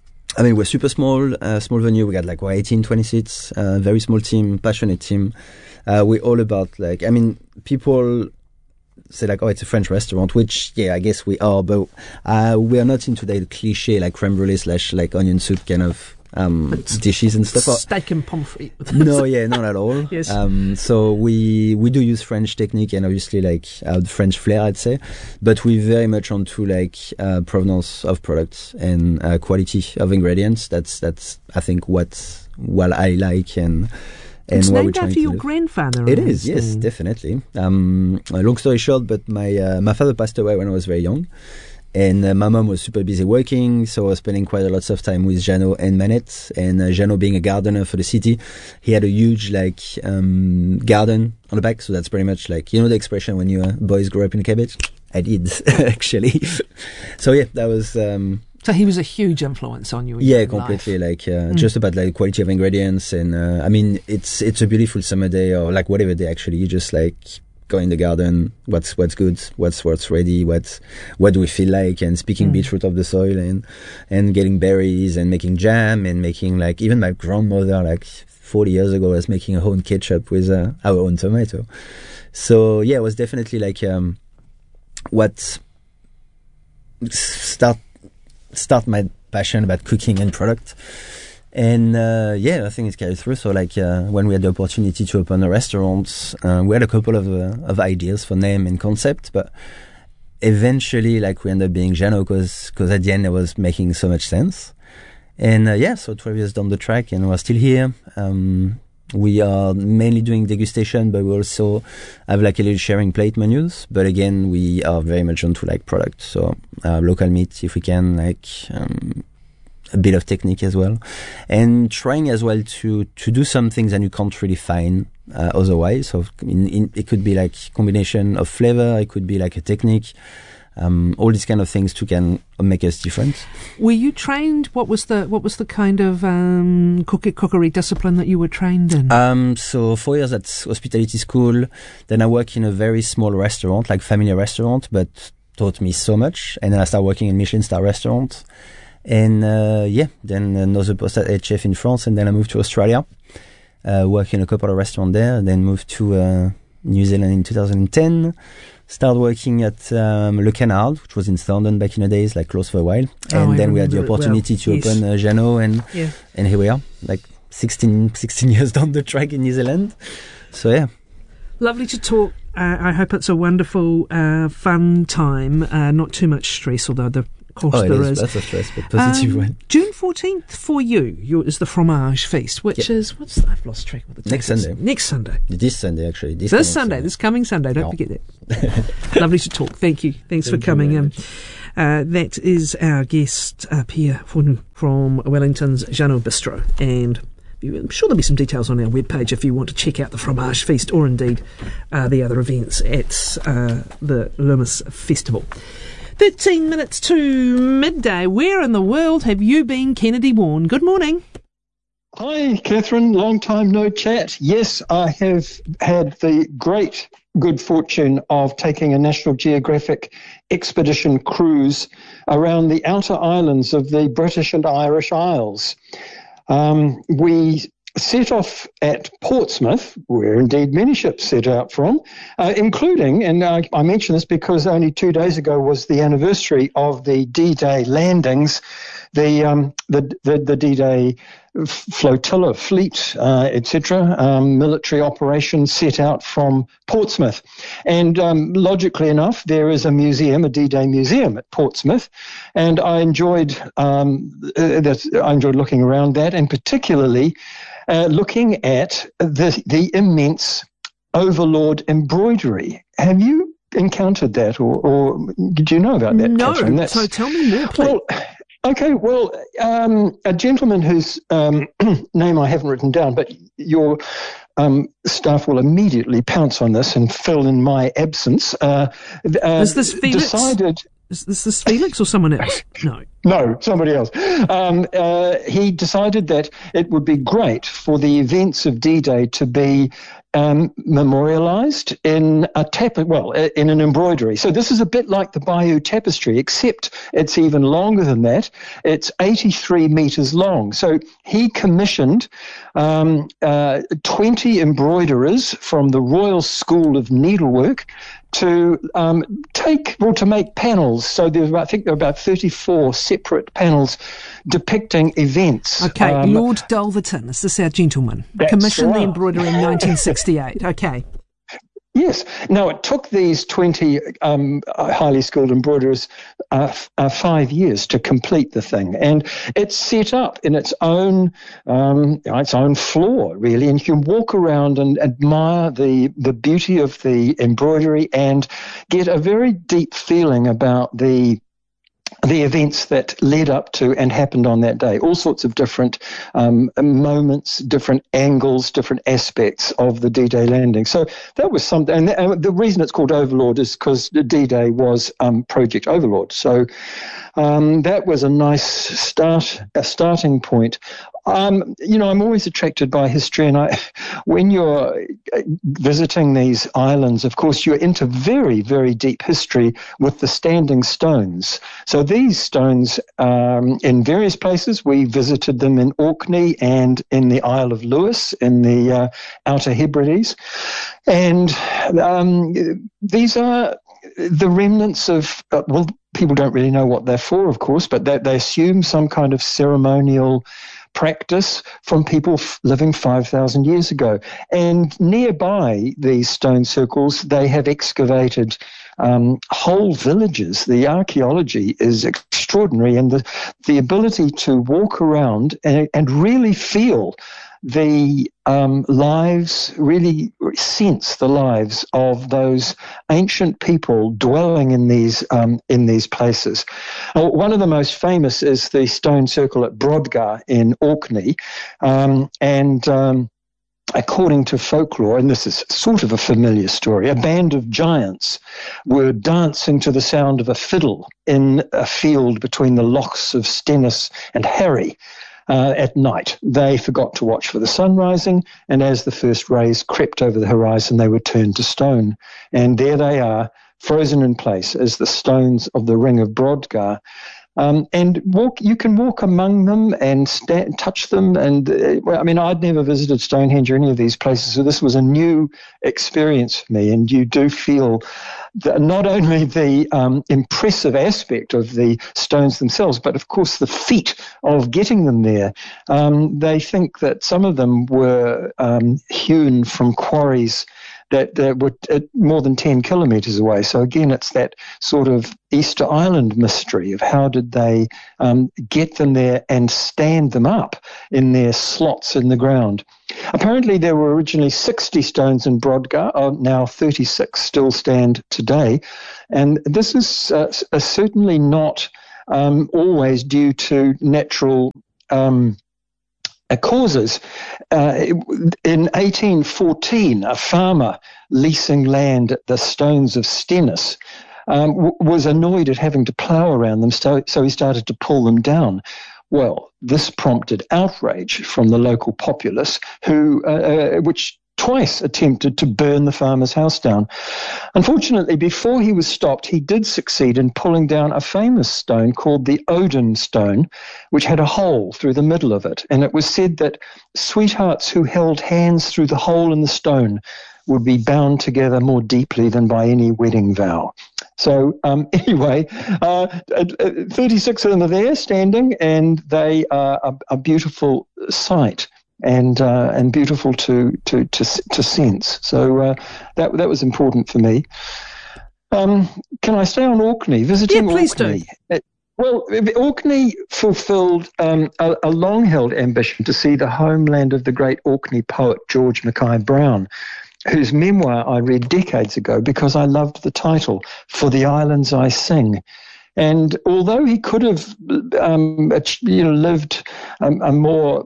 [SPEAKER 10] I mean, we're super small, uh, small venue. We got like, what, eighteen, twenty seats, uh, very small team, passionate team. Uh, we're all about like, I mean, people say like, oh, it's a French restaurant, which, yeah, I guess we are, but, uh, we are not into the cliche like creme brulee slash like onion soup kind of, um,
[SPEAKER 1] It's
[SPEAKER 10] dishes and stuff.
[SPEAKER 1] Steak and pomfret.
[SPEAKER 10] No, yeah, not at all.
[SPEAKER 1] Yes.
[SPEAKER 10] Um, so we we do use French technique and obviously like uh, the French flair, I'd say, but we're very much onto like uh, provenance of products and uh, quality of ingredients. That's that's I think what what I like and. And
[SPEAKER 1] It's
[SPEAKER 10] what we're
[SPEAKER 1] named
[SPEAKER 10] trying
[SPEAKER 1] after
[SPEAKER 10] to
[SPEAKER 1] your
[SPEAKER 10] do.
[SPEAKER 1] grandfather.
[SPEAKER 10] It
[SPEAKER 1] I
[SPEAKER 10] is, yes,
[SPEAKER 1] understand.
[SPEAKER 10] definitely. Um, uh, long story short, but my uh, my father passed away when I was very young. And uh, my mom was super busy working, so I was spending quite a lot of time with Jeannot and Manette. And uh, Jeannot being a gardener for the city, he had a huge like um, garden on the back. So that's pretty much like, you know the expression when you uh, boys grow up in a cabbage? I did, actually. So yeah, that was... Um,
[SPEAKER 1] So he was a huge influence on you. In
[SPEAKER 10] yeah,
[SPEAKER 1] your
[SPEAKER 10] completely.
[SPEAKER 1] life.
[SPEAKER 10] Like uh,
[SPEAKER 1] Mm.
[SPEAKER 10] just about like quality of ingredients. And uh, I mean, it's it's a beautiful summer day or like whatever day actually. You just like... go in the garden, what's what's good, what's what's ready, what's what do we feel like, and speaking
[SPEAKER 1] Mm.
[SPEAKER 10] beetroot of the soil and and getting berries and making jam and making like even my grandmother like forty years ago was making her own ketchup with uh, our own tomato. So yeah, it was definitely like um, what start start my passion about cooking and product. And uh, yeah, I think it's carried through. So like uh, when we had the opportunity to open a restaurant, uh, we had a couple of uh, of ideas for name and concept, but eventually like we ended up being Jeannot because because at the end it was making so much sense. And uh, yeah, so twelve years down the track and we're still here. Um, we are mainly doing degustation, but we also have like a little sharing plate menus. But again, we are very much onto like product. So uh, local meat if we can, like um, a bit of technique as well, and trying as well to to do some things that you can't really find uh, otherwise. So in, in, it could be like combination of flavor, it could be like a technique, um, all these kind of things to can make us different.
[SPEAKER 1] Were you trained? What was the what was the kind of um, cookery, cookery discipline that you were trained in?
[SPEAKER 10] Um, so four years at hospitality school, then I work in a very small restaurant, like family restaurant, but taught me so much. And then I started working in Michelin star restaurant. And uh, yeah, then another post at head chef in France, and then I moved to Australia, uh, worked in a couple of restaurants there, and then moved to uh, New Zealand in two thousand ten. Started working at um, Le Canard, which was in Thorndon back in the days, like close for a while.
[SPEAKER 1] Oh,
[SPEAKER 10] and
[SPEAKER 1] I
[SPEAKER 10] then we had the
[SPEAKER 1] remember it
[SPEAKER 10] opportunity
[SPEAKER 1] well.
[SPEAKER 10] to
[SPEAKER 1] Yes.
[SPEAKER 10] open uh, Jeannot, and
[SPEAKER 1] Yeah.
[SPEAKER 10] and here we are, like sixteen, sixteen years down the track in New Zealand. So yeah.
[SPEAKER 1] Lovely to talk. Uh, I hope it's a wonderful, uh, fun time. Uh, not too much stress, although the of course
[SPEAKER 10] Oh, it
[SPEAKER 1] there
[SPEAKER 10] is.
[SPEAKER 1] is.
[SPEAKER 10] That's a stress, but positive
[SPEAKER 1] Um,
[SPEAKER 10] one.
[SPEAKER 1] June fourteenth for you your, is the Fromage Feast, which
[SPEAKER 10] Yep.
[SPEAKER 1] is what's the, I've lost track of the date.
[SPEAKER 10] Next Sunday.
[SPEAKER 1] Next Sunday.
[SPEAKER 10] This Sunday, actually. This,
[SPEAKER 1] This
[SPEAKER 10] coming
[SPEAKER 1] Sunday, this coming Sunday. Don't
[SPEAKER 10] Yeah.
[SPEAKER 1] forget that. Lovely to talk. Thank you. Thanks
[SPEAKER 10] Thank
[SPEAKER 1] for
[SPEAKER 10] you
[SPEAKER 1] coming
[SPEAKER 10] very
[SPEAKER 1] in.
[SPEAKER 10] much.
[SPEAKER 1] Uh, that is our guest, uh, Pierre from, from Wellington's Jeannot Bistro, and I'm sure there'll be some details on our webpage if you want to check out the Fromage Feast or indeed uh, the other events at uh, the Loomis Festival. thirteen minutes to midday. Where in the world have you been, Kennedy Warren? Good morning.
[SPEAKER 11] Hi, Catherine. Long time no chat. Yes, I have had the great good fortune of taking a National Geographic expedition cruise around the outer islands of the British and Irish Isles. Um, we set off at Portsmouth, where indeed many ships set out from, uh, including, and I, I mention this because only two days ago was the anniversary of the D-Day landings, the um, the, the, the D-Day flotilla, fleet, uh, et cetera, um, military operations set out from Portsmouth. And um, logically enough, there is a museum, a D-Day museum at Portsmouth, and I enjoyed um, uh, that. I enjoyed looking around that, and particularly uh, looking at the the immense Overlord embroidery. Have you encountered that, or, or did you know about that,
[SPEAKER 1] No,
[SPEAKER 11] Catherine? That's,
[SPEAKER 1] so tell me more, please.
[SPEAKER 11] well, okay, well, um, a gentleman whose um, name I haven't written down, but your um, staff will immediately pounce on this and fill in my absence. Uh, uh,
[SPEAKER 1] Is this Felix?
[SPEAKER 11] Decided.
[SPEAKER 1] Is this, this Felix or someone else? No.
[SPEAKER 11] No, somebody else. Um, uh, he decided that it would be great for the events of D-Day to be um, memorialized in a tap, well, in an embroidery. So this is a bit like the Bayeux Tapestry, except it's even longer than that. It's eighty-three meters long. So he commissioned um, uh, twenty embroiderers from the Royal School of Needlework to um, take, well, to make panels. So there's about, I think there are about thirty-four separate panels depicting events.
[SPEAKER 1] Okay,
[SPEAKER 11] Um,
[SPEAKER 1] Lord Dulverton, is this our gentleman?
[SPEAKER 11] That's
[SPEAKER 1] Commissioned the
[SPEAKER 11] right.
[SPEAKER 1] embroidery in nineteen sixty-eight. Okay.
[SPEAKER 11] Yes. Now, it took these twenty um, highly skilled embroiderers uh, f- uh, five years to complete the thing. And it's set up in its own um, its own floor, really. And you can walk around and admire the, the beauty of the embroidery and get a very deep feeling about the the events that led up to and happened on that day, all sorts of different um, moments, different angles, different aspects of the D-Day landing. So that was something, and the, and the reason it's called Overlord is because the D-Day was um, Project Overlord. So um, that was a nice start, a starting point. Um, you know, I'm always attracted by history, and I, when you're visiting these islands, of course, you're into very, very deep history with the standing stones. So these stones, um, in various places, we visited them in Orkney and in the Isle of Lewis, in the uh, Outer Hebrides, and um, these are the remnants of, uh, well, people don't really know what they're for, of course, but they, they assume some kind of ceremonial practice from people f- living five thousand years ago. And nearby these stone circles, they have excavated um, whole villages. The archaeology is extraordinary, and the, the ability to walk around and, and really feel the um, lives, really sense the lives of those ancient people dwelling in these um, in these places. Uh, one of the most famous is the stone circle at Brodgar in Orkney, um, and um, according to folklore, and this is sort of a familiar story, a band of giants were dancing to the sound of a fiddle in a field between the lochs of Stennis and Harry. Uh, at night, they forgot to watch for the sun rising, and as the first rays crept over the horizon, they were turned to stone. And there they are, frozen in place as the stones of the Ring of Brodgar. Um, and walk, you can walk among them and stand, touch them. And uh, well, I mean, I'd never visited Stonehenge or any of these places, so this was a new experience for me. And you do feel that not only the um, impressive aspect of the stones themselves, but of course the feat of getting them there. Um, they think that some of them were um, hewn from quarries that, that were at more than ten kilometres away. So again, it's that sort of Easter Island mystery of how did they um, get them there and stand them up in their slots in the ground. Apparently there were originally sixty stones in Brodgar, uh, now thirty-six still stand today. And this is uh, uh, certainly not um, always due to natural um causes. Uh, in eighteen fourteen, a farmer leasing land at the Stones of Stennis um, w- was annoyed at having to plough around them, so, so he started to pull them down. Well, this prompted outrage from the local populace, who, uh, uh, which twice attempted to burn the farmer's house down. Unfortunately, before he was stopped, he did succeed in pulling down a famous stone called the Odin stone, which had a hole through the middle of it. And it was said that sweethearts who held hands through the hole in the stone would be bound together more deeply than by any wedding vow. So um, anyway, uh, thirty-six of them are there standing, and they are a, a beautiful sight. And uh, and beautiful to to to, to sense. So uh, that that was important for me. Um, can I stay on Orkney? Visiting
[SPEAKER 1] yeah, please
[SPEAKER 11] Orkney.
[SPEAKER 1] do.
[SPEAKER 11] It, well, Orkney fulfilled um, a, a long-held ambition to see the homeland of the great Orkney poet George Mackay Brown, whose memoir I read decades ago because I loved the title, For the Islands I Sing. And although he could have um, you know lived um, a more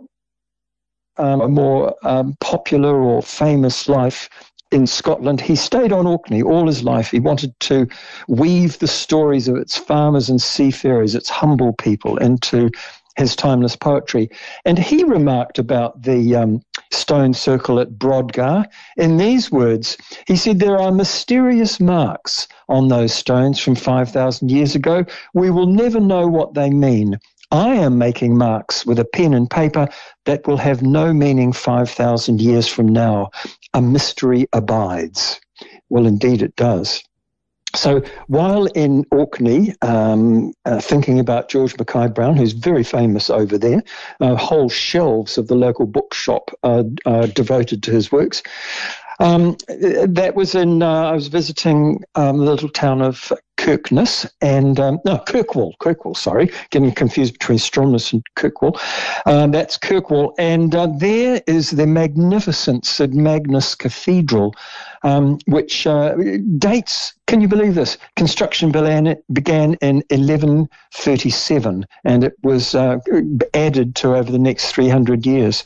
[SPEAKER 11] Um, a more um, popular or famous life in Scotland, he stayed on Orkney all his life. He wanted to weave the stories of its farmers and seafarers, its humble people, into his timeless poetry. And he remarked about the um, stone circle at Brodgar in these words. He said, "There are mysterious marks on those stones from five thousand years ago. We will never know what they mean. I am making marks with a pen and paper that will have no meaning five thousand years from now. A mystery abides." Well, indeed it does. So while in Orkney, um, uh, thinking about George Mackay Brown, who's very famous over there, uh, whole shelves of the local bookshop are uh, devoted to his works. Um, that was in, uh, I was visiting um, the little town of Kirkness and, um, no, Kirkwall, Kirkwall, sorry, getting confused between Stromness and Kirkwall. Uh, that's Kirkwall. And uh, there is the magnificent St Magnus Cathedral, um, which uh, dates, can you believe this? Construction began, began in eleven thirty-seven, and it was uh, added to over the next three hundred years.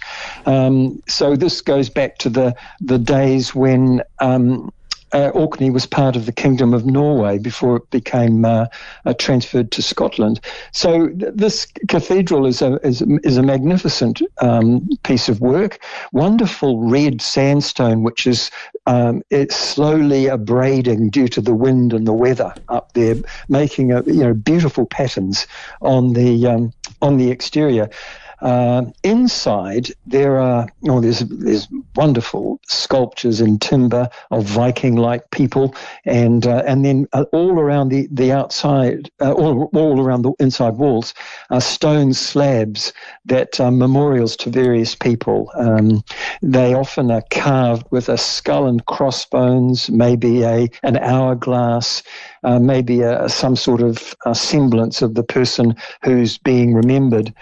[SPEAKER 11] Um, so this goes back to the, the days when um, uh, Orkney was part of the Kingdom of Norway before it became uh, uh, transferred to Scotland. So th- this cathedral is a is, is a magnificent um, piece of work. Wonderful red sandstone, which is um, it's slowly abrading due to the wind and the weather up there, making a, you know beautiful patterns on the um, on the exterior. Uh, inside, there are oh, there's there's wonderful sculptures in timber of Viking-like people, and uh, and then uh, all around the the outside, uh, all all around the inside walls, are stone slabs that are memorials to various people. Um, they often are carved with a skull and crossbones, maybe a an hourglass, uh, maybe a, some sort of a semblance of the person who's being remembered.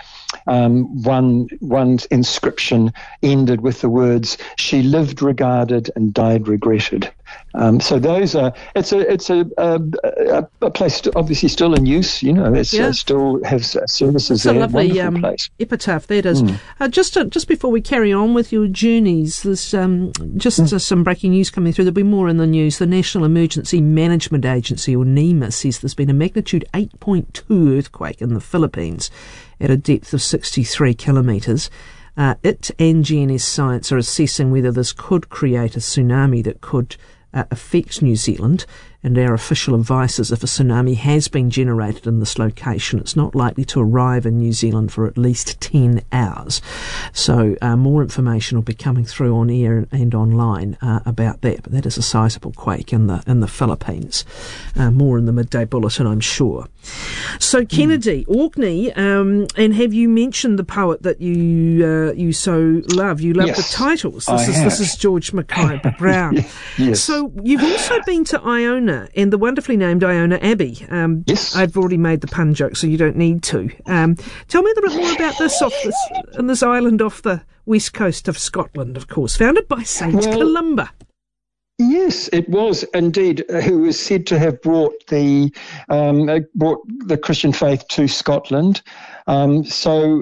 [SPEAKER 11] Um, one one inscription ended with the words, "She lived regarded and died regretted." Um, so those are it's a it's a a, a place obviously still in use. You know, it's
[SPEAKER 1] yeah.
[SPEAKER 11] uh, still has uh, services
[SPEAKER 1] it's
[SPEAKER 11] there.
[SPEAKER 1] A lovely
[SPEAKER 11] Wonderful
[SPEAKER 1] um,
[SPEAKER 11] place.
[SPEAKER 1] epitaph that is.
[SPEAKER 11] Mm.
[SPEAKER 1] Uh, just to, just before we carry on with your journeys, there's um, just mm. uh, some breaking news coming through. There'll be more in the news. The National Emergency Management Agency, or NEMA, says there's been a magnitude eight point two earthquake in the Philippines at a depth of sixty-three kilometres. Uh, it and G N S Science are assessing whether this could create a tsunami that could uh, affect New Zealand. and our official advice is if a tsunami has been generated in this location, it's not likely to arrive in New Zealand for at least ten hours. So uh, more information will be coming through on air and, and online uh, about that. But that is a sizable quake in the in the Philippines. Uh, more in the midday bulletin, I'm sure. So Kennedy, mm. Orkney, um, and have you mentioned the poet that you uh, you so love? You love
[SPEAKER 11] yes,
[SPEAKER 1] the titles. This
[SPEAKER 11] I
[SPEAKER 1] is
[SPEAKER 11] have.
[SPEAKER 1] this is George Mackay Brown.
[SPEAKER 11] Yes.
[SPEAKER 1] So you've also been to Iona and the wonderfully named Iona Abbey. Um,
[SPEAKER 11] yes.
[SPEAKER 1] I've already made the pun joke, so you don't need to. Um, tell me a little bit more about this off this in this island off the west coast of Scotland, of course, founded by Saint
[SPEAKER 11] well,
[SPEAKER 1] Columba.
[SPEAKER 11] Yes, it was indeed, uh, who is said to have brought the um, uh, brought the Christian faith to Scotland. Um, so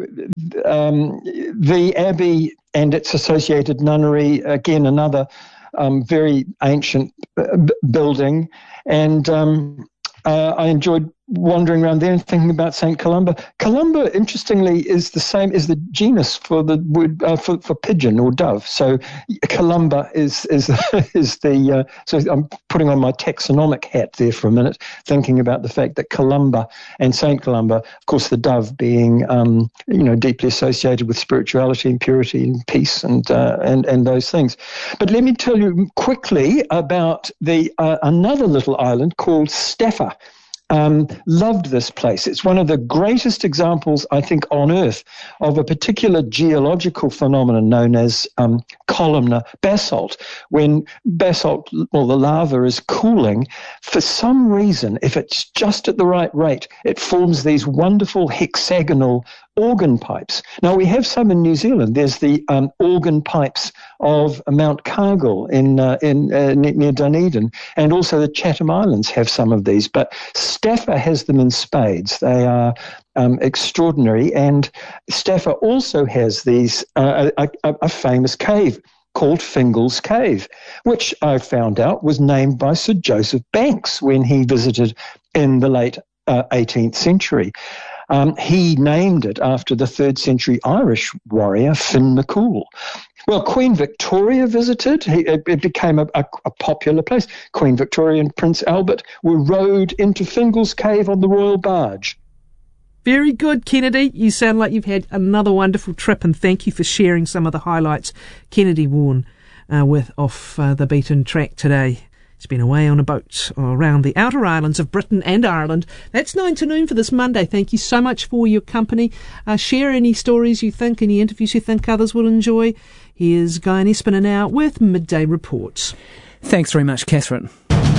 [SPEAKER 11] um, the abbey and its associated nunnery, again, another um, very ancient uh, b- building, and um, uh, I enjoyed wandering around there and thinking about Saint Columba. Columba, interestingly, is the same as the genus for the word uh, for, for pigeon or dove. So Columba is is is the. Uh, so I'm putting on my taxonomic hat there for a minute, thinking about the fact that Columba and Saint Columba, of course, the dove being um, you know deeply associated with spirituality and purity and peace and uh, and and those things. But let me tell you quickly about the uh, another little island called Staffa. Um, loved this place. It's one of the greatest examples, I think, on Earth of a particular geological phenomenon known as um, columnar basalt. When basalt, well, the lava is cooling, for some reason, if it's just at the right rate, it forms these wonderful hexagonal organ pipes. Now, we have some in New Zealand. There's the um, organ pipes of Mount Cargill in, uh, in uh, near Dunedin, and also the Chatham Islands have some of these. But Staffa has them in spades. They are um, extraordinary. And Staffa also has these uh, a, a, a famous cave called Fingal's Cave, which I found out was named by Sir Joseph Banks when he visited in the late uh, eighteenth century. Um, he named it after the third century Irish warrior Finn McCool. Well, Queen Victoria visited. He, it, it became a, a, a popular place. Queen Victoria and Prince Albert were rowed into Fingal's Cave on the royal barge.
[SPEAKER 1] Very good, Kennedy. You sound like you've had another wonderful trip, and thank you for sharing some of the highlights. Kennedy Warren uh, with Off uh, the Beaten Track today. He's been away on a boat around the outer islands of Britain and Ireland. That's nine to noon for this Monday. Thank you so much for your company. Uh, share any stories you think, any interviews you think others will enjoy. Here's Guy and Espiner now with Midday Reports.
[SPEAKER 12] Thanks very much, Catherine.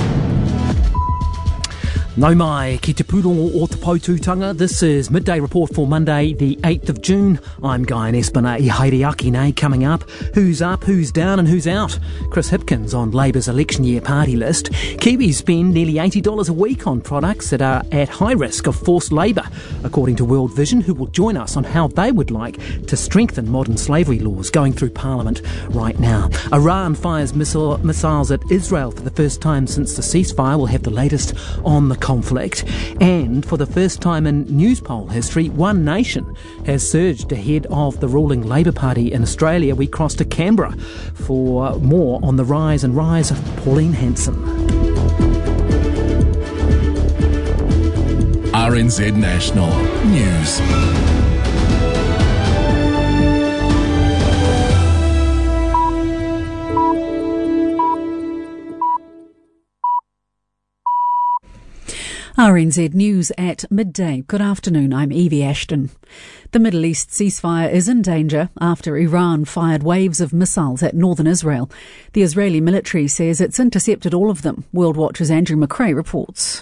[SPEAKER 12] Nau mai, ki te puro o te pautūtanga. This is Midday Report for Monday, the eighth of June. I'm Guy and Espiner. I haere aki nei coming up. Who's up, who's down and who's out? Chris Hipkins on Labour's election year party list. Kiwis spend nearly eighty dollars a week on products that are at high risk of forced labour, according to World Vision, who will join us on how they would like to strengthen modern slavery laws going through Parliament right now. Iran fires missile, missiles at Israel for the first time since the ceasefire. We'll have the latest on the conflict. And for the first time in news poll history, One Nation has surged ahead of the ruling Labour Party in Australia. We cross to Canberra for more on the rise and rise of Pauline Hanson.
[SPEAKER 5] R N Z National News.
[SPEAKER 4] R N Z News at midday. Good afternoon, I'm Evie Ashton. The Middle East ceasefire is in danger after Iran fired waves of missiles at northern Israel. The Israeli military says it's intercepted all of them. World Watch's Andrew McRae reports.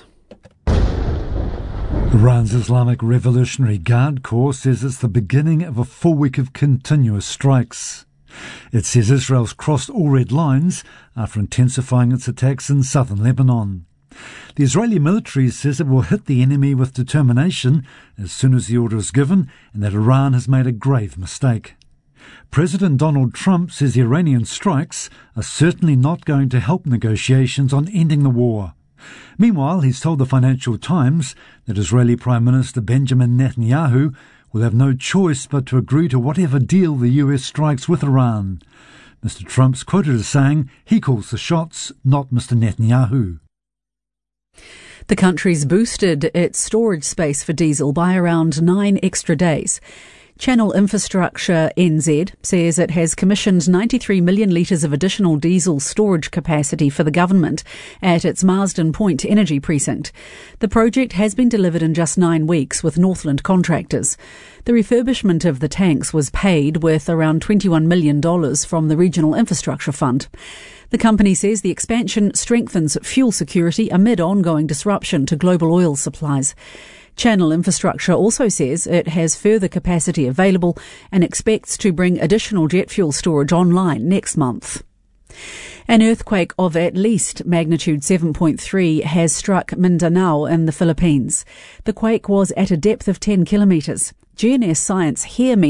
[SPEAKER 6] Iran's Islamic Revolutionary Guard Corps says it's the beginning of a full week of continuous strikes. It says Israel's crossed all red lines after intensifying its attacks in southern Lebanon. The Israeli military says it will hit the enemy with determination as soon as the order is given, and that Iran has made a grave mistake. President Donald Trump says the Iranian strikes are certainly not going to help negotiations on ending the war. Meanwhile, he's told the Financial Times that Israeli Prime Minister Benjamin Netanyahu will have no choice but to agree to whatever deal the U S strikes with Iran. Mister Trump's quoted as saying he calls the shots, not Mister Netanyahu.
[SPEAKER 4] The country's boosted its storage space for diesel by around nine extra days. Channel Infrastructure N Z says it has commissioned ninety-three million litres of additional diesel storage capacity for the government at its Marsden Point Energy Precinct. The project has been delivered in just nine weeks with Northland contractors. The refurbishment of the tanks was paid with around twenty-one million dollars from the Regional Infrastructure Fund. The company says the expansion strengthens fuel security amid ongoing disruption to global oil supplies. Channel Infrastructure also says it has further capacity available and expects to bring additional jet fuel storage online next month. An earthquake of at least magnitude seven point three has struck Mindanao in the Philippines. The quake was at a depth of ten kilometres. G N S Science here